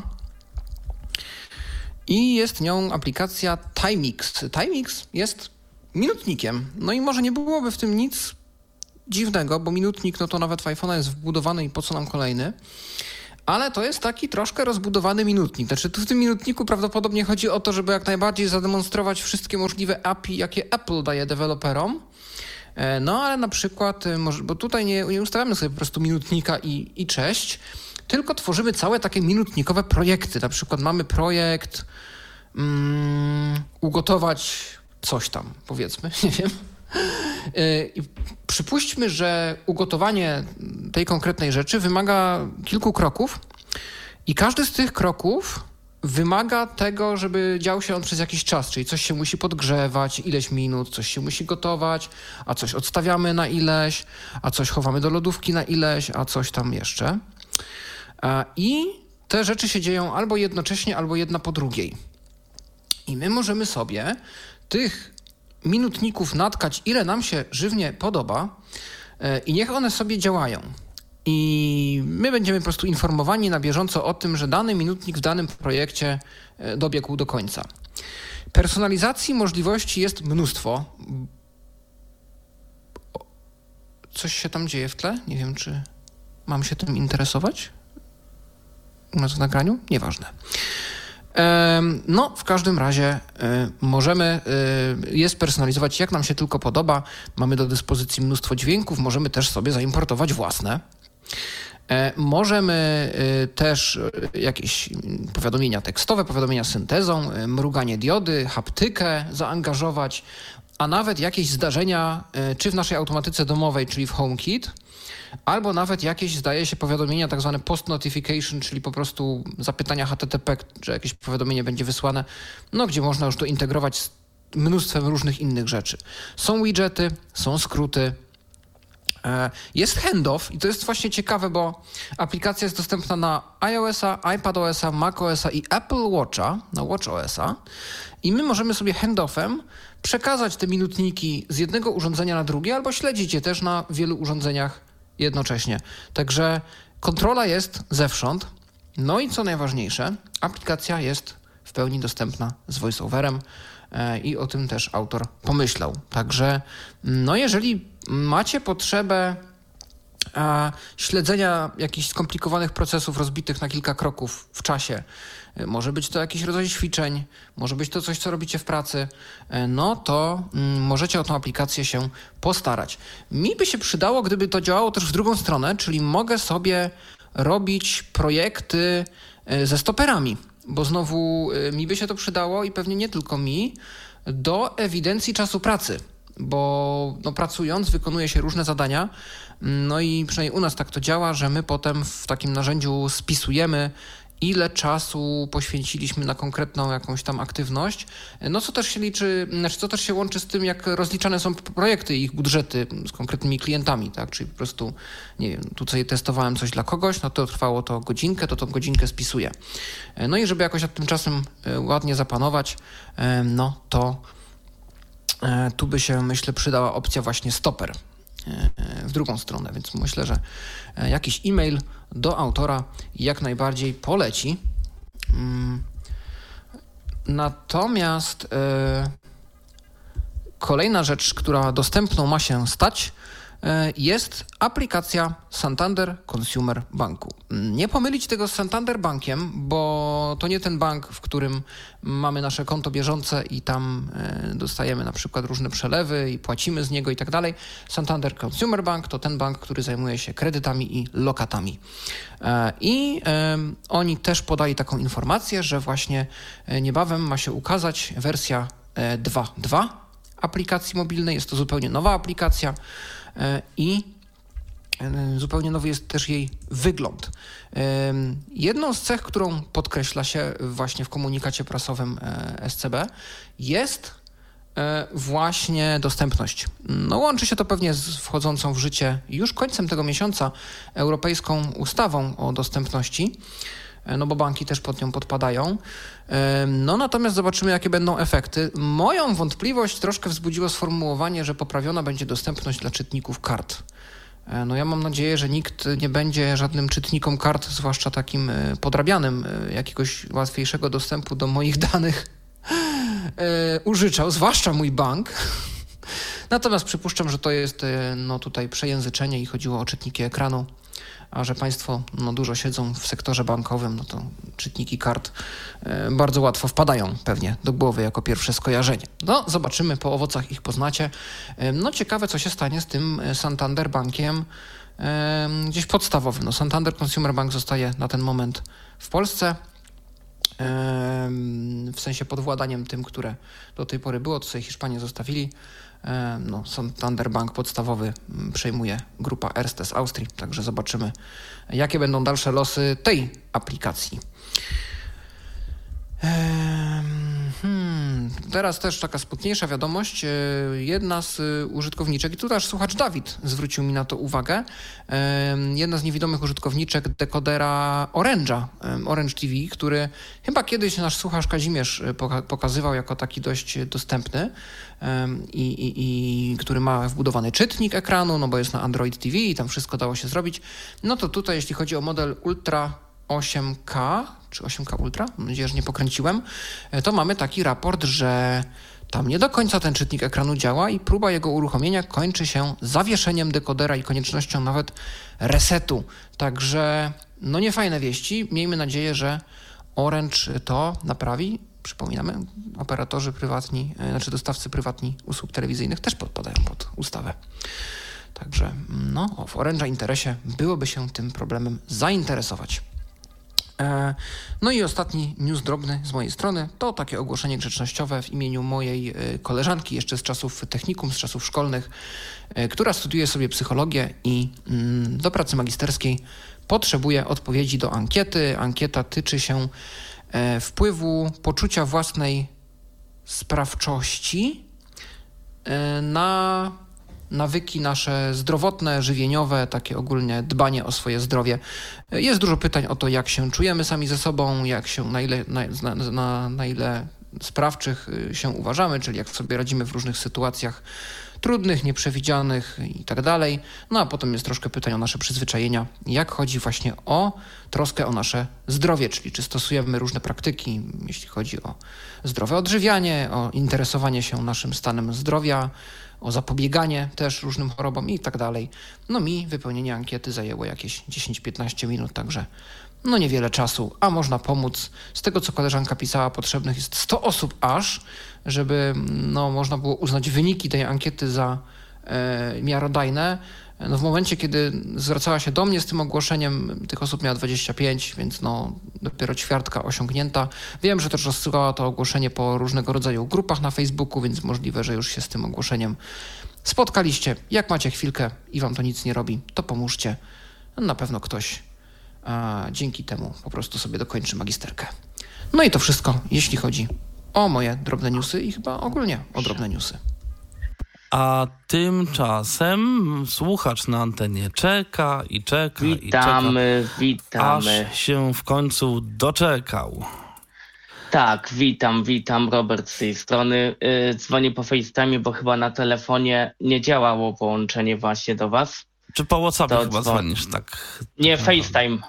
i jest nią aplikacja Timix. Timix jest minutnikiem, no i może nie byłoby w tym nic dziwnego, bo minutnik, no to nawet w iPhone'a jest wbudowany i po co nam kolejny, ale to jest taki troszkę rozbudowany minutnik. Znaczy tu w tym minutniku prawdopodobnie chodzi o to, żeby jak najbardziej zademonstrować wszystkie możliwe A P I, jakie Apple daje deweloperom. No ale na przykład, bo tutaj nie, nie ustawiamy sobie po prostu minutnika i, i cześć, tylko tworzymy całe takie minutnikowe projekty. Na przykład mamy projekt um, ugotować coś tam, powiedzmy, nie wiem. I przypuśćmy, że ugotowanie tej konkretnej rzeczy wymaga kilku kroków i każdy z tych kroków wymaga tego, żeby dział się on przez jakiś czas, czyli coś się musi podgrzewać ileś minut, coś się musi gotować, a coś odstawiamy na ileś, a coś chowamy do lodówki na ileś, a coś tam jeszcze. I te rzeczy się dzieją albo jednocześnie, albo jedna po drugiej. I my możemy sobie tych minutników natkać, ile nam się żywnie podoba i niech one sobie działają. I my będziemy po prostu informowani na bieżąco o tym, że dany minutnik w danym projekcie dobiegł do końca. Personalizacji możliwości jest mnóstwo. Coś się tam dzieje w tle? Nie wiem, czy mam się tym interesować u nas w nagraniu? Nieważne. No, w każdym razie możemy je spersonalizować jak nam się tylko podoba. Mamy do dyspozycji mnóstwo dźwięków, możemy też sobie zaimportować własne. Możemy też jakieś powiadomienia tekstowe, powiadomienia syntezą, mruganie diody, haptykę zaangażować, a nawet jakieś zdarzenia, czy w naszej automatyce domowej, czyli w HomeKit, albo nawet jakieś, zdaje się, powiadomienia, tak zwane post notification, czyli po prostu zapytania H T T P, że jakieś powiadomienie będzie wysłane, no gdzie można już to integrować z mnóstwem różnych innych rzeczy. Są widgety, są skróty, jest handoff i to jest właśnie ciekawe, bo aplikacja jest dostępna na iOS-a, iPadOS-a, macOS-a i Apple Watcha, na watchOS-a i my możemy sobie handoffem przekazać te minutniki z jednego urządzenia na drugie albo śledzić je też na wielu urządzeniach jednocześnie. Także kontrola jest zewsząd. No i co najważniejsze, aplikacja jest w pełni dostępna z voiceoverem i o tym też autor pomyślał. Także no jeżeli macie potrzebę a, śledzenia jakichś skomplikowanych procesów rozbitych na kilka kroków w czasie, może być to jakiś rodzaj ćwiczeń, może być to coś, co robicie w pracy, no to mm, możecie o tą aplikację się postarać. Mi by się przydało, gdyby to działało też w drugą stronę, czyli mogę sobie robić projekty ze stoperami, bo znowu mi by się to przydało i pewnie nie tylko mi, do ewidencji czasu pracy, bo no, pracując wykonuje się różne zadania, no i przynajmniej u nas tak to działa, że my potem w takim narzędziu spisujemy, ile czasu poświęciliśmy na konkretną jakąś tam aktywność, no co też się liczy, znaczy co też się łączy z tym, jak rozliczane są projekty i ich budżety z konkretnymi klientami, tak, czyli po prostu, nie wiem, tutaj testowałem coś dla kogoś, no to trwało to godzinkę, to tą godzinkę spisuję. No i żeby jakoś nad tym czasem ładnie zapanować, no to tu by się, myślę, przydała opcja właśnie stoper w drugą stronę, więc myślę, że jakiś e-mail do autora jak najbardziej poleci. Natomiast kolejna rzecz, która dostępną ma się stać, jest aplikacja Santander Consumer Banku. Nie pomylić tego z Santander Bankiem, bo to nie ten bank, w którym mamy nasze konto bieżące i tam dostajemy na przykład różne przelewy i płacimy z niego i tak dalej. Santander Consumer Bank to ten bank, który zajmuje się kredytami i lokatami. I oni też podali taką informację, że właśnie niebawem ma się ukazać wersja dwa kropka dwa aplikacji mobilnej. Jest to zupełnie nowa aplikacja i zupełnie nowy jest też jej wygląd. Jedną z cech, którą podkreśla się właśnie w komunikacie prasowym S C B, jest właśnie dostępność. No, łączy się to pewnie z wchodzącą w życie już końcem tego miesiąca europejską ustawą o dostępności, no bo banki też pod nią podpadają. No natomiast zobaczymy, jakie będą efekty. Moją wątpliwość troszkę wzbudziło sformułowanie, że poprawiona będzie dostępność dla czytników kart. No ja mam nadzieję, że nikt nie będzie żadnym czytnikom kart, zwłaszcza takim podrabianym, jakiegoś łatwiejszego dostępu do moich danych użyczał, zwłaszcza mój bank. Natomiast przypuszczam, że to jest no tutaj przejęzyczenie i chodziło o czytniki ekranu, a że Państwo no, dużo siedzą w sektorze bankowym, no to czytniki kart e, bardzo łatwo wpadają pewnie do głowy jako pierwsze skojarzenie. No zobaczymy, po owocach ich poznacie. E, no ciekawe, co się stanie z tym Santander Bankiem e, gdzieś podstawowym. No Santander Consumer Bank zostaje na ten moment w Polsce, e, w sensie pod władaniem tym, które do tej pory było, to sobie Hiszpanie zostawili. No, Santander Bank podstawowy przejmuje grupa Erste z Austrii, także zobaczymy, jakie będą dalsze losy tej aplikacji. Hmm, teraz też taka smutniejsza wiadomość. Jedna z użytkowniczek, i tu też słuchacz Dawid zwrócił mi na to uwagę, jedna z niewidomych użytkowniczek dekodera Orange'a, Orange T V, który chyba kiedyś nasz słuchacz Kazimierz pokazywał jako taki dość dostępny i, i, i który ma wbudowany czytnik ekranu, no bo jest na Android T V i tam wszystko dało się zrobić. No to tutaj, jeśli chodzi o model Ultra osiem K, czy osiem K Ultra, mam nadzieję, że nie pokręciłem, to mamy taki raport, że tam nie do końca ten czytnik ekranu działa i próba jego uruchomienia kończy się zawieszeniem dekodera i koniecznością nawet resetu. Także no niefajne wieści. Miejmy nadzieję, że Orange to naprawi. Przypominamy, operatorzy prywatni, znaczy dostawcy prywatni usług telewizyjnych też podpadają pod ustawę. Także no, w Orange'a interesie byłoby się tym problemem zainteresować. No i ostatni news drobny z mojej strony to takie ogłoszenie grzecznościowe w imieniu mojej koleżanki jeszcze z czasów technikum, z czasów szkolnych, która studiuje sobie psychologię i do pracy magisterskiej potrzebuje odpowiedzi do ankiety. Ankieta tyczy się wpływu poczucia własnej sprawczości na nawyki nasze zdrowotne, żywieniowe, takie ogólnie dbanie o swoje zdrowie. Jest dużo pytań o to, jak się czujemy sami ze sobą, jak się, na ile, na, na, na ile sprawczych się uważamy, czyli jak sobie radzimy w różnych sytuacjach trudnych, nieprzewidzianych i tak dalej. No a potem jest troszkę pytań o nasze przyzwyczajenia, jak chodzi właśnie o troskę o nasze zdrowie, czyli czy stosujemy różne praktyki, jeśli chodzi o zdrowe odżywianie, o interesowanie się naszym stanem zdrowia, o zapobieganie też różnym chorobom i tak dalej. No mi wypełnienie ankiety zajęło jakieś dziesięć piętnaście minut, także no niewiele czasu, a można pomóc. Z tego, co koleżanka pisała, potrzebnych jest sto osób aż, żeby no, można było uznać wyniki tej ankiety za e, miarodajne. No, w momencie, kiedy zwracała się do mnie z tym ogłoszeniem, tych osób miała dwadzieścia pięć, więc no, dopiero ćwiartka osiągnięta. Wiem, że też rozsyłała to ogłoszenie po różnego rodzaju grupach na Facebooku, więc możliwe, że już się z tym ogłoszeniem spotkaliście. Jak macie chwilkę i wam to nic nie robi, to pomóżcie. Na pewno ktoś a, dzięki temu po prostu sobie dokończy magisterkę. No i to wszystko, jeśli chodzi o moje drobne newsy i chyba ogólnie o drobne newsy. A tymczasem słuchacz na antenie czeka i czeka witamy, i czeka, witamy. aż się w końcu doczekał. Tak, witam, witam, Robert z tej strony. Yy, dzwonię po FaceTime, bo chyba na telefonie nie działało połączenie właśnie do was. Czy po WhatsAppie to chyba dzwon... dzwonisz, tak? Nie, FaceTime.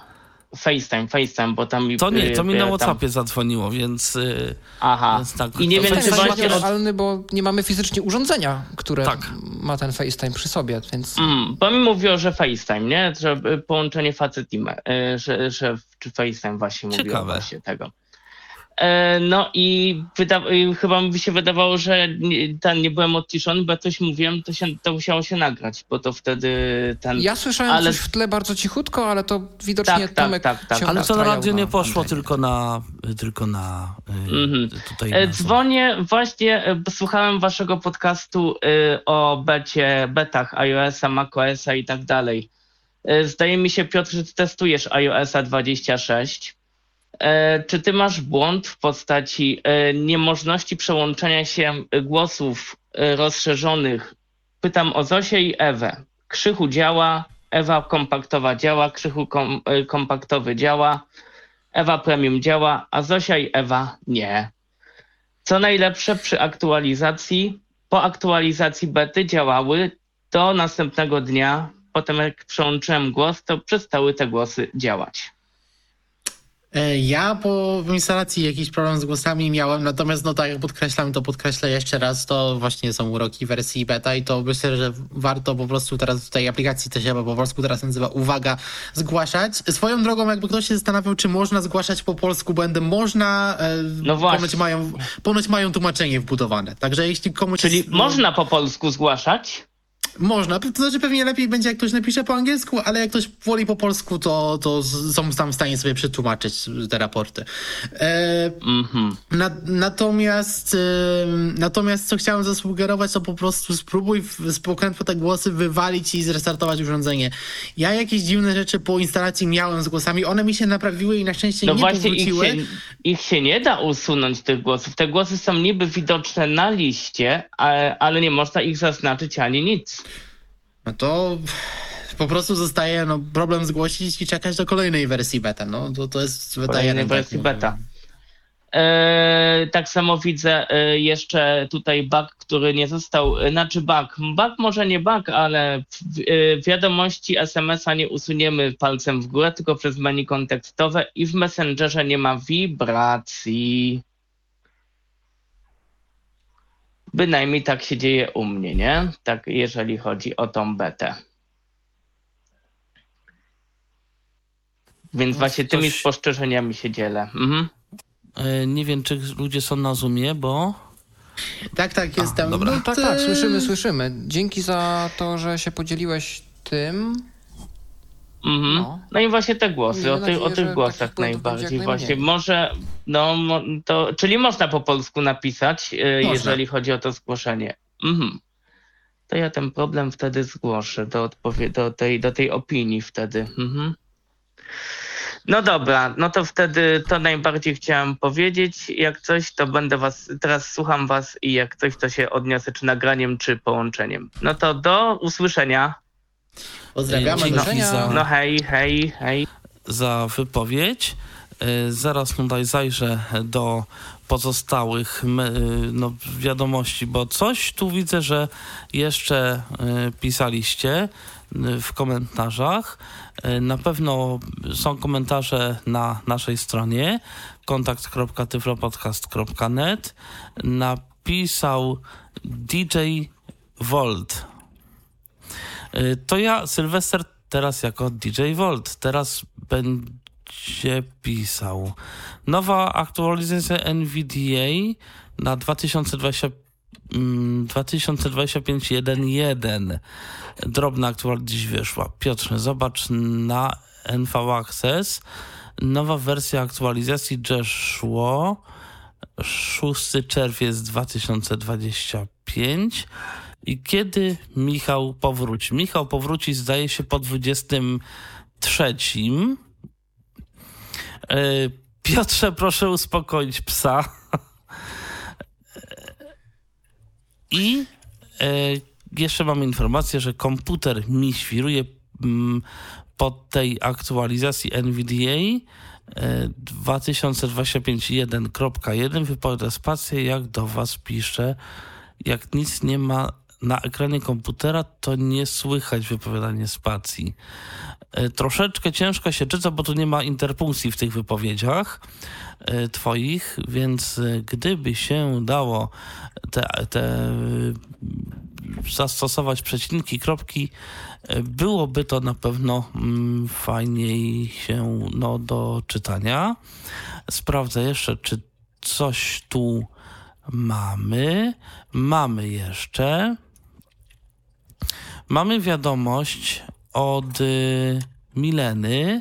FaceTime, FaceTime, bo tam mi... To nie, to mi na tam... WhatsAppie zadzwoniło, więc... Aha, więc tak, i nie wiem, czy FaceTime właśnie... jest realny, bo nie mamy fizycznie urządzenia, które tak. ma ten FaceTime przy sobie, więc... Mm, bo mi mówiło, że FaceTime, nie? Że połączenie facet-team, że, że czy FaceTime właśnie mówiło Ciekawe. właśnie tego. No i, wyda- i chyba mi się wydawało, że nie, ten, nie byłem odciszony, bo jak coś mówiłem, to, się, to musiało się nagrać, bo to wtedy ten... Ja słyszałem ale... coś w tle bardzo cichutko, ale to widocznie tak, tak, Tomek tak, tak, cię Ale to na radio nie na poszło, antenie. tylko na... Tylko na Mhm. tutaj E, na- Dzwonię właśnie, bo słuchałem waszego podcastu y, o becie, betach iOS-a, macOS-a i tak dalej. Y, Zdaje mi się, Piotr, że ty testujesz iOS-a dwadzieścia sześć. E, Czy ty masz błąd w postaci e, niemożności przełączenia się głosów e, rozszerzonych? Pytam o Zosię i Ewę. Krzychu działa, Ewa kompaktowa działa, Krzychu kom, e, kompaktowy działa, Ewa premium działa, a Zosia i Ewa nie. Co najlepsze, przy aktualizacji, po aktualizacji bety działały do następnego dnia. Potem jak przełączyłem głos, to przestały te głosy działać. Ja po instalacji jakiś problem z głosami miałem, natomiast no tak jak podkreślam, to podkreślę jeszcze raz, to właśnie są uroki wersji beta i to myślę, że warto po prostu teraz w tej aplikacji, to się chyba po polsku teraz nazywa uwaga, zgłaszać. Swoją drogą, jakby ktoś się zastanawiał, czy można zgłaszać po polsku błędy, można, no właśnie. ponoć mają, ponoć mają tłumaczenie wbudowane, także jeśli komuś... Czyli jest, można po polsku zgłaszać? Można, to znaczy pewnie lepiej będzie, jak ktoś napisze po angielsku, ale jak ktoś woli po polsku, to, to są tam w stanie sobie przetłumaczyć te raporty. E, Mm-hmm. na, natomiast, e, natomiast co chciałem zasugerować, to po prostu spróbuj w- z pokrętła te głosy wywalić i zrestartować urządzenie. Ja jakieś dziwne rzeczy po instalacji miałem z głosami, one mi się naprawiły i na szczęście No nie właśnie, ich powróciły. się, ich się nie da usunąć, tych głosów. Te głosy są niby widoczne na liście, ale, ale nie można ich zaznaczyć ani nic. No to po prostu zostaje no, problem zgłosić i czekać do kolejnej wersji beta. No to, to jest beta Kolejnej jeden. wersji beta. E, tak samo widzę e, jeszcze tutaj bug, który nie został, e, znaczy bug, bug może nie bug, ale w, e, wiadomości es em es a nie usuniemy palcem w górę, tylko przez menu kontekstowe i w Messengerze nie ma wibracji. Bynajmniej tak się dzieje u mnie, nie? Tak, jeżeli chodzi o tą betę. Więc No, właśnie tymi coś- spostrzeżeniami się dzielę. Mhm. E, Nie wiem, czy ludzie są na Zoomie, bo... Tak, tak, jestem. dobra. No, Tak, to- tak, słyszymy, słyszymy. Dzięki za to, że się podzieliłeś tym. Mhm. No. No. i właśnie te głosy, Miejmy o, ty, o nadzieję, tych że głosach takich błędów będzie najbardziej jak właśnie. najmniej. Może, no mo- to, czyli można po polsku napisać, e, Można. jeżeli chodzi o to zgłoszenie. Mhm. To ja ten problem wtedy zgłoszę do, odpowie- do, tej, do tej opinii wtedy. Mhm. No dobra, no to wtedy to najbardziej chciałem powiedzieć. Jak coś, to będę was, teraz słucham was i jak coś, to się odniosę czy nagraniem, czy połączeniem. No to do usłyszenia. Pozdrawiamy. Dzięki do za- No hej, hej, hej. za wypowiedź. E, Zaraz tutaj zajrzę do pozostałych me- no, wiadomości, bo coś tu widzę, że jeszcze e, pisaliście e, w komentarzach. E, Na pewno są komentarze na naszej stronie kontakt kropka tyflopodcast kropka net. Napisał D J Volt. E, To ja, Sylwester, teraz jako D J Volt. Teraz będzie pisał. Nowa aktualizacja N V D A na dwa tysiące dwudziesty mm, dwa tysiące dwudziesty piąty jeden jeden. Drobna aktualizacja dziś wyszła. Piotrze, zobacz na N V Access. Nowa wersja aktualizacji przeszło szósty czerwiec dwa tysiące dwudziesty piąty. I kiedy Michał powróci? Michał powróci, zdaje się, po dwudziestym trzecim. E, Piotrze, proszę uspokoić psa. I e, jeszcze mam informację, że komputer mi świruje mm, po tej aktualizacji N V D A e, dwa tysiące dwudziesty piąty jeden kropka jeden. Wypowiada spację, jak do was piszę. Jak nic nie ma na ekranie komputera, to nie słychać wypowiadania spacji. Troszeczkę ciężko się czyta, bo tu nie ma interpunkcji w tych wypowiedziach twoich, więc gdyby się dało te, te zastosować przecinki, kropki, byłoby to na pewno fajniej się no, do czytania. Sprawdzę jeszcze, czy coś tu mamy. Mamy jeszcze. Mamy wiadomość od y, Mileny.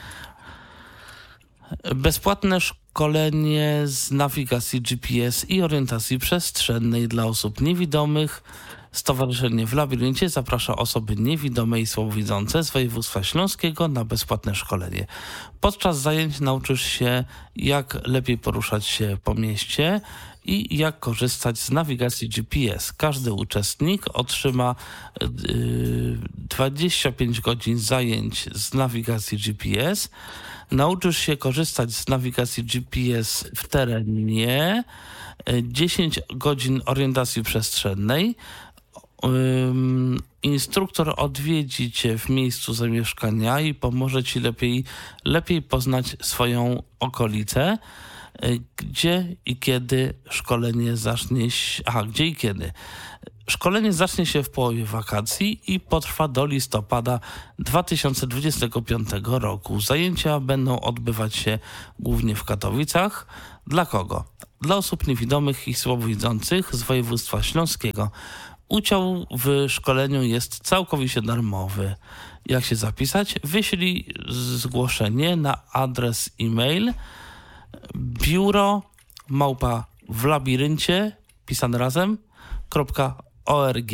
Bezpłatne szkolenie z nawigacji G P S i orientacji przestrzennej dla osób niewidomych. Stowarzyszenie w Labiryncie zaprasza osoby niewidome i słabowidzące z województwa śląskiego na bezpłatne szkolenie. Podczas zajęć nauczysz się, jak lepiej poruszać się po mieście i jak korzystać z nawigacji G P S. Każdy uczestnik otrzyma yy, dwadzieścia pięć godzin zajęć z nawigacji G P S. Nauczysz się korzystać z nawigacji G P S w terenie, dziesięć godzin orientacji przestrzennej. Um, instruktor odwiedzi cię w miejscu zamieszkania i pomoże ci lepiej, lepiej poznać swoją okolicę. Gdzie i kiedy szkolenie zacznie się... Aha, gdzie i kiedy? Szkolenie zacznie się w połowie wakacji i potrwa do listopada dwa tysiące dwudziestego piątego roku. Zajęcia będą odbywać się głównie w Katowicach. Dla kogo? Dla osób niewidomych i słabowidzących z województwa śląskiego. Udział w szkoleniu jest całkowicie darmowy. Jak się zapisać? Wyślij zgłoszenie na adres e-mail biuro małpa w labiryncie pisane razem .org.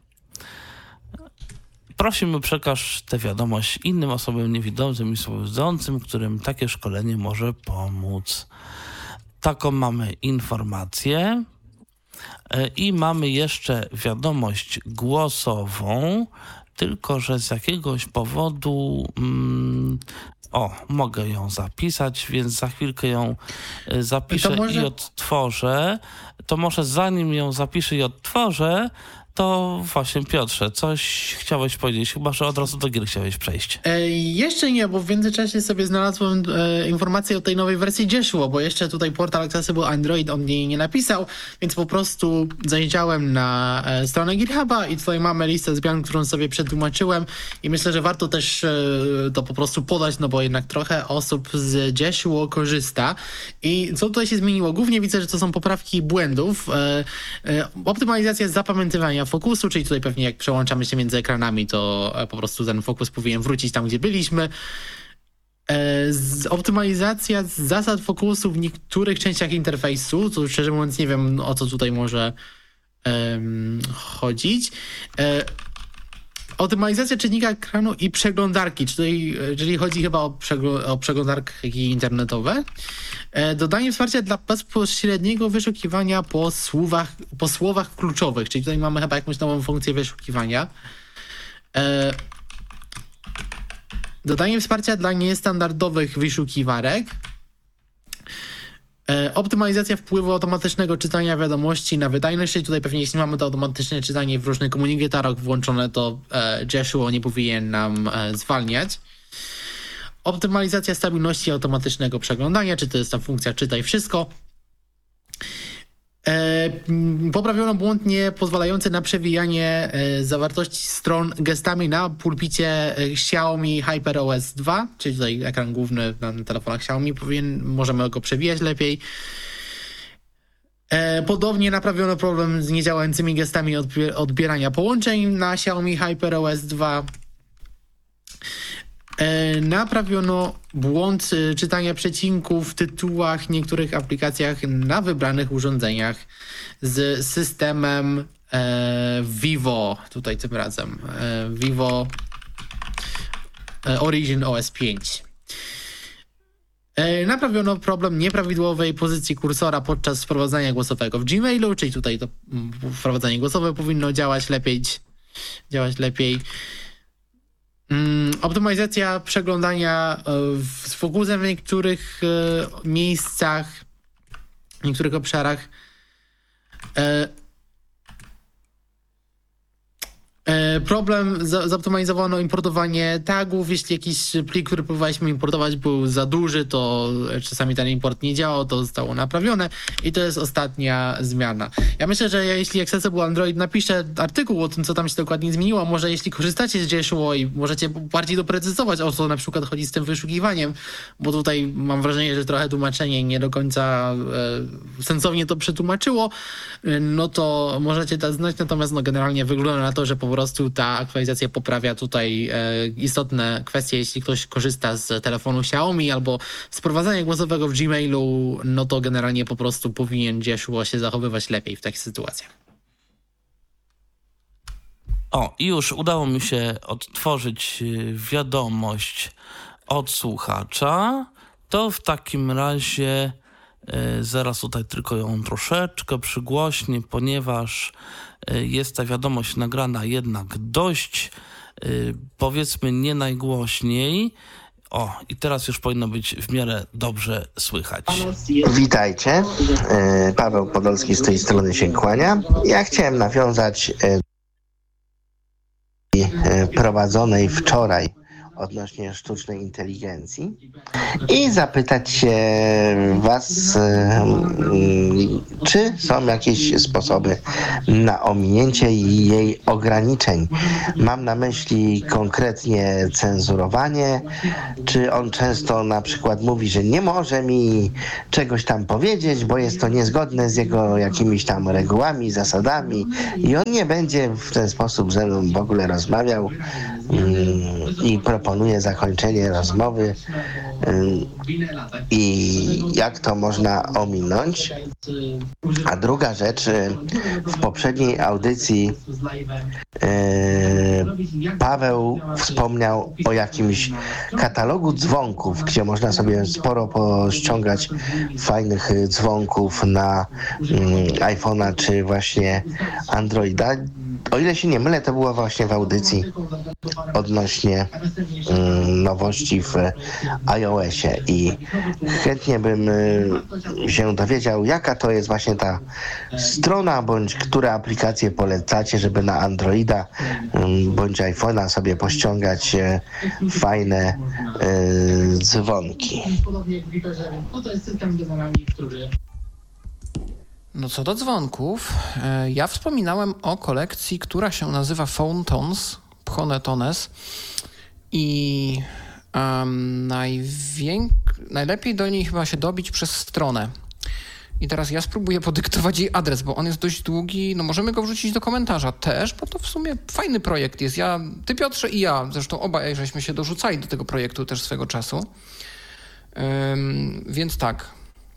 Prosimy, przekaż tę wiadomość innym osobom niewidomym i słabowidzącym, którym takie szkolenie może pomóc. Taką mamy informację. I mamy jeszcze wiadomość głosową, tylko że z jakiegoś powodu... Mm, o, mogę ją zapisać, więc za chwilkę ją zapiszę może... i odtworzę. To może zanim ją zapiszę i odtworzę, to właśnie, Piotrze, coś chciałeś powiedzieć, chyba że od razu do gier chciałeś przejść. E, jeszcze nie, bo w międzyczasie sobie znalazłem e, informację o tej nowej wersji Dzieszło, bo jeszcze tutaj portal Accessible Android o mnie nie napisał, więc po prostu zajrzałem na e, stronę GitHuba i tutaj mamy listę zmian, którą sobie przetłumaczyłem i myślę, że warto też e, to po prostu podać, no bo jednak trochę osób z Dzieszło korzysta. I co tutaj się zmieniło? Głównie widzę, że to są poprawki błędów, e, e, optymalizacja zapamiętywania fokusu, czyli tutaj pewnie jak przełączamy się między ekranami, to po prostu ten fokus powinien wrócić tam, gdzie byliśmy. Optymalizacja zasad fokusu w niektórych częściach interfejsu, to szczerze mówiąc nie wiem, o co tutaj może um, chodzić. Optymalizacja czynnika ekranu i przeglądarki, czyli, czyli chodzi chyba o, przegl- o przeglądarki internetowe. E, dodanie wsparcia dla bezpośredniego wyszukiwania po słowach, po słowach kluczowych, czyli tutaj mamy chyba jakąś nową funkcję wyszukiwania. E, dodanie wsparcia dla niestandardowych wyszukiwarek. E, optymalizacja wpływu automatycznego czytania wiadomości na wydajność, czyli tutaj pewnie jeśli mamy to automatyczne czytanie w różnych komunikatorach włączone, to e, Joshua nie powinien nam e, zwalniać. Optymalizacja stabilności automatycznego przeglądania, czy to jest ta funkcja czytaj wszystko. E, poprawiono błąd nie pozwalający na przewijanie e, zawartości stron gestami na pulpicie e, Xiaomi HyperOS dwa, czyli tutaj ekran główny na telefonach Xiaomi, powinien, możemy go przewijać lepiej. E, podobnie naprawiono problem z niedziałającymi gestami odbier- odbierania połączeń na Xiaomi HyperOS dwa. E, naprawiono błąd e, czytania przecinków w tytułach w niektórych aplikacjach na wybranych urządzeniach z systemem e, Vivo, tutaj tym razem, e, Vivo e, Origin O S pięć. E, naprawiono problem nieprawidłowej pozycji kursora podczas wprowadzania głosowego w Gmailu, czyli tutaj to m, wprowadzanie głosowe powinno działać lepiej. Działać lepiej. Mm, optymalizacja przeglądania z fokusem w niektórych e, miejscach, w niektórych obszarach. E, Problem, za, zoptymalizowano importowanie tagów. Jeśli jakiś plik, który próbowaliśmy importować, był za duży, to czasami ten import nie działał, to zostało naprawione i to jest ostatnia zmiana. Ja myślę, że jeśli Accessible Android napisze artykuł o tym, co tam się dokładnie zmieniło, może jeśli korzystacie z Joshua i możecie bardziej doprecyzować, o co na przykład chodzi z tym wyszukiwaniem, bo tutaj mam wrażenie, że trochę tłumaczenie nie do końca e, sensownie to przetłumaczyło, no to możecie dać znać, natomiast no generalnie wygląda na to, że po prostu ta aktualizacja poprawia tutaj e, istotne kwestie. Jeśli ktoś korzysta z telefonu Xiaomi albo z prowadzenia głosowego w Gmailu, no to generalnie po prostu powinien Joshua się zachowywać lepiej w takich sytuacjach. O, i już udało mi się odtworzyć wiadomość od słuchacza. To w takim razie y, zaraz tutaj tylko ją troszeczkę przygłośnię, ponieważ y, jest ta wiadomość nagrana jednak dość, y, powiedzmy, nie najgłośniej. O, i teraz już powinno być w miarę dobrze słychać. Witajcie, y, Paweł Podolski z tej strony się kłania. Ja chciałem nawiązać y, prowadzonej wczoraj odnośnie sztucznej inteligencji i zapytać się was, czy są jakieś sposoby na ominięcie jej ograniczeń. Mam na myśli konkretnie cenzurowanie, czy on często na przykład mówi, że nie może mi czegoś tam powiedzieć, bo jest to niezgodne z jego jakimiś tam regułami, zasadami i on nie będzie w ten sposób ze mną w ogóle rozmawiał i proponuje zakończenie rozmowy i jak to można ominąć. A druga rzecz, w poprzedniej audycji Paweł wspomniał o jakimś katalogu dzwonków, gdzie można sobie sporo pościągać fajnych dzwonków na iPhone'a czy właśnie Androida. O ile się nie mylę, to było właśnie w audycji odnośnie mm, nowości w iOSie i chętnie bym y, się dowiedział, jaka to jest właśnie ta strona, bądź które aplikacje polecacie, żeby na Androida y, bądź iPhone'a sobie pościągać y, fajne y, dzwonki. No co do dzwonków, ja wspominałem o kolekcji, która się nazywa Phone Tones, Phone Tones i um, najwięk... najlepiej do niej chyba się dobić przez stronę. I teraz ja spróbuję podyktować jej adres, bo on jest dość długi, no możemy go wrzucić do komentarza też, bo to w sumie fajny projekt jest. Ja, ty Piotrze i ja, zresztą obaj żeśmy się dorzucali do tego projektu też swego czasu. Um, więc tak...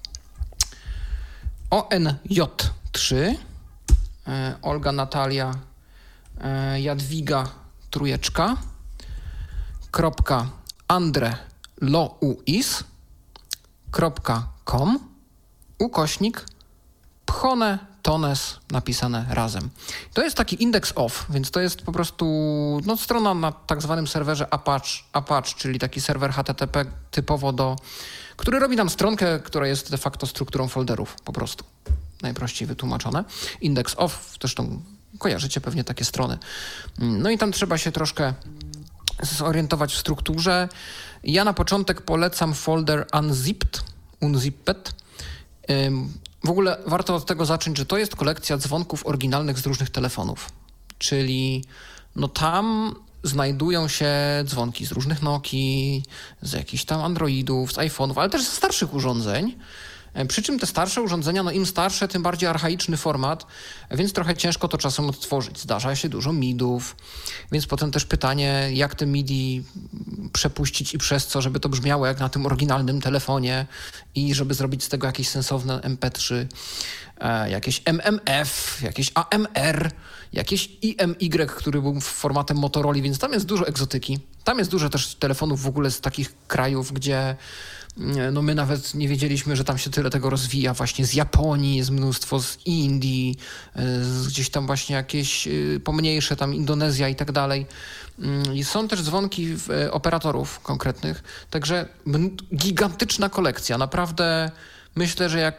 O N J trzy, e, Olga Natalia e, Jadwiga Trójeczka, kropka Andre Louis, kropka com, ukośnik Phone Tones napisane razem. To jest taki index off, więc to jest po prostu no, strona na tak zwanym serwerze Apache, Apache, czyli taki serwer H T T P typowo do, który robi nam stronkę, która jest de facto strukturą folderów po prostu. Najprościej wytłumaczone. Index off, zresztą kojarzycie pewnie takie strony. No i tam trzeba się troszkę zorientować w strukturze. Ja na początek polecam folder unzipped, unzipped. W ogóle warto od tego zacząć, że to jest kolekcja dzwonków oryginalnych z różnych telefonów. Czyli no tam znajdują się dzwonki z różnych Nokii, z jakichś tam Androidów, z iPhone'ów, ale też ze starszych urządzeń. Przy czym te starsze urządzenia, no im starsze, tym bardziej archaiczny format, więc trochę ciężko to czasem odtworzyć. Zdarza się dużo midów, więc potem też pytanie, jak te midi przepuścić i przez co, żeby to brzmiało jak na tym oryginalnym telefonie i żeby zrobić z tego jakieś sensowne M P trzy, jakieś M M F, jakieś A M R, jakieś I M Y, który był formatem Motorola, więc tam jest dużo egzotyki. Tam jest dużo też telefonów w ogóle z takich krajów, gdzie no my nawet nie wiedzieliśmy, że tam się tyle tego rozwija. Właśnie z Japonii jest mnóstwo, z Indii, z gdzieś tam właśnie jakieś pomniejsze, tam Indonezja i tak dalej. I są też dzwonki operatorów konkretnych, także gigantyczna kolekcja. Naprawdę myślę, że jak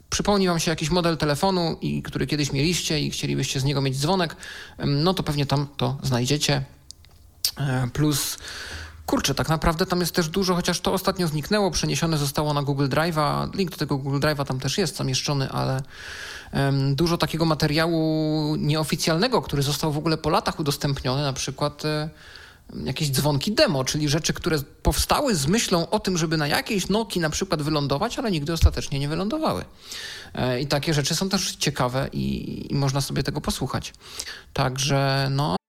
przypomni wam się jakiś model telefonu, i który kiedyś mieliście i chcielibyście z niego mieć dzwonek, no to pewnie tam to znajdziecie. Plus, kurczę, tak naprawdę tam jest też dużo, chociaż to ostatnio zniknęło, przeniesione zostało na Google Drive'a. Link do tego Google Drive'a tam też jest zamieszczony, ale um, dużo takiego materiału nieoficjalnego, który został w ogóle po latach udostępniony, na przykład um, jakieś dzwonki demo, czyli rzeczy, które powstały z myślą o tym, żeby na jakiejś Nokii na przykład wylądować, ale nigdy ostatecznie nie wylądowały. E, I takie rzeczy są też ciekawe i, i można sobie tego posłuchać. Także no...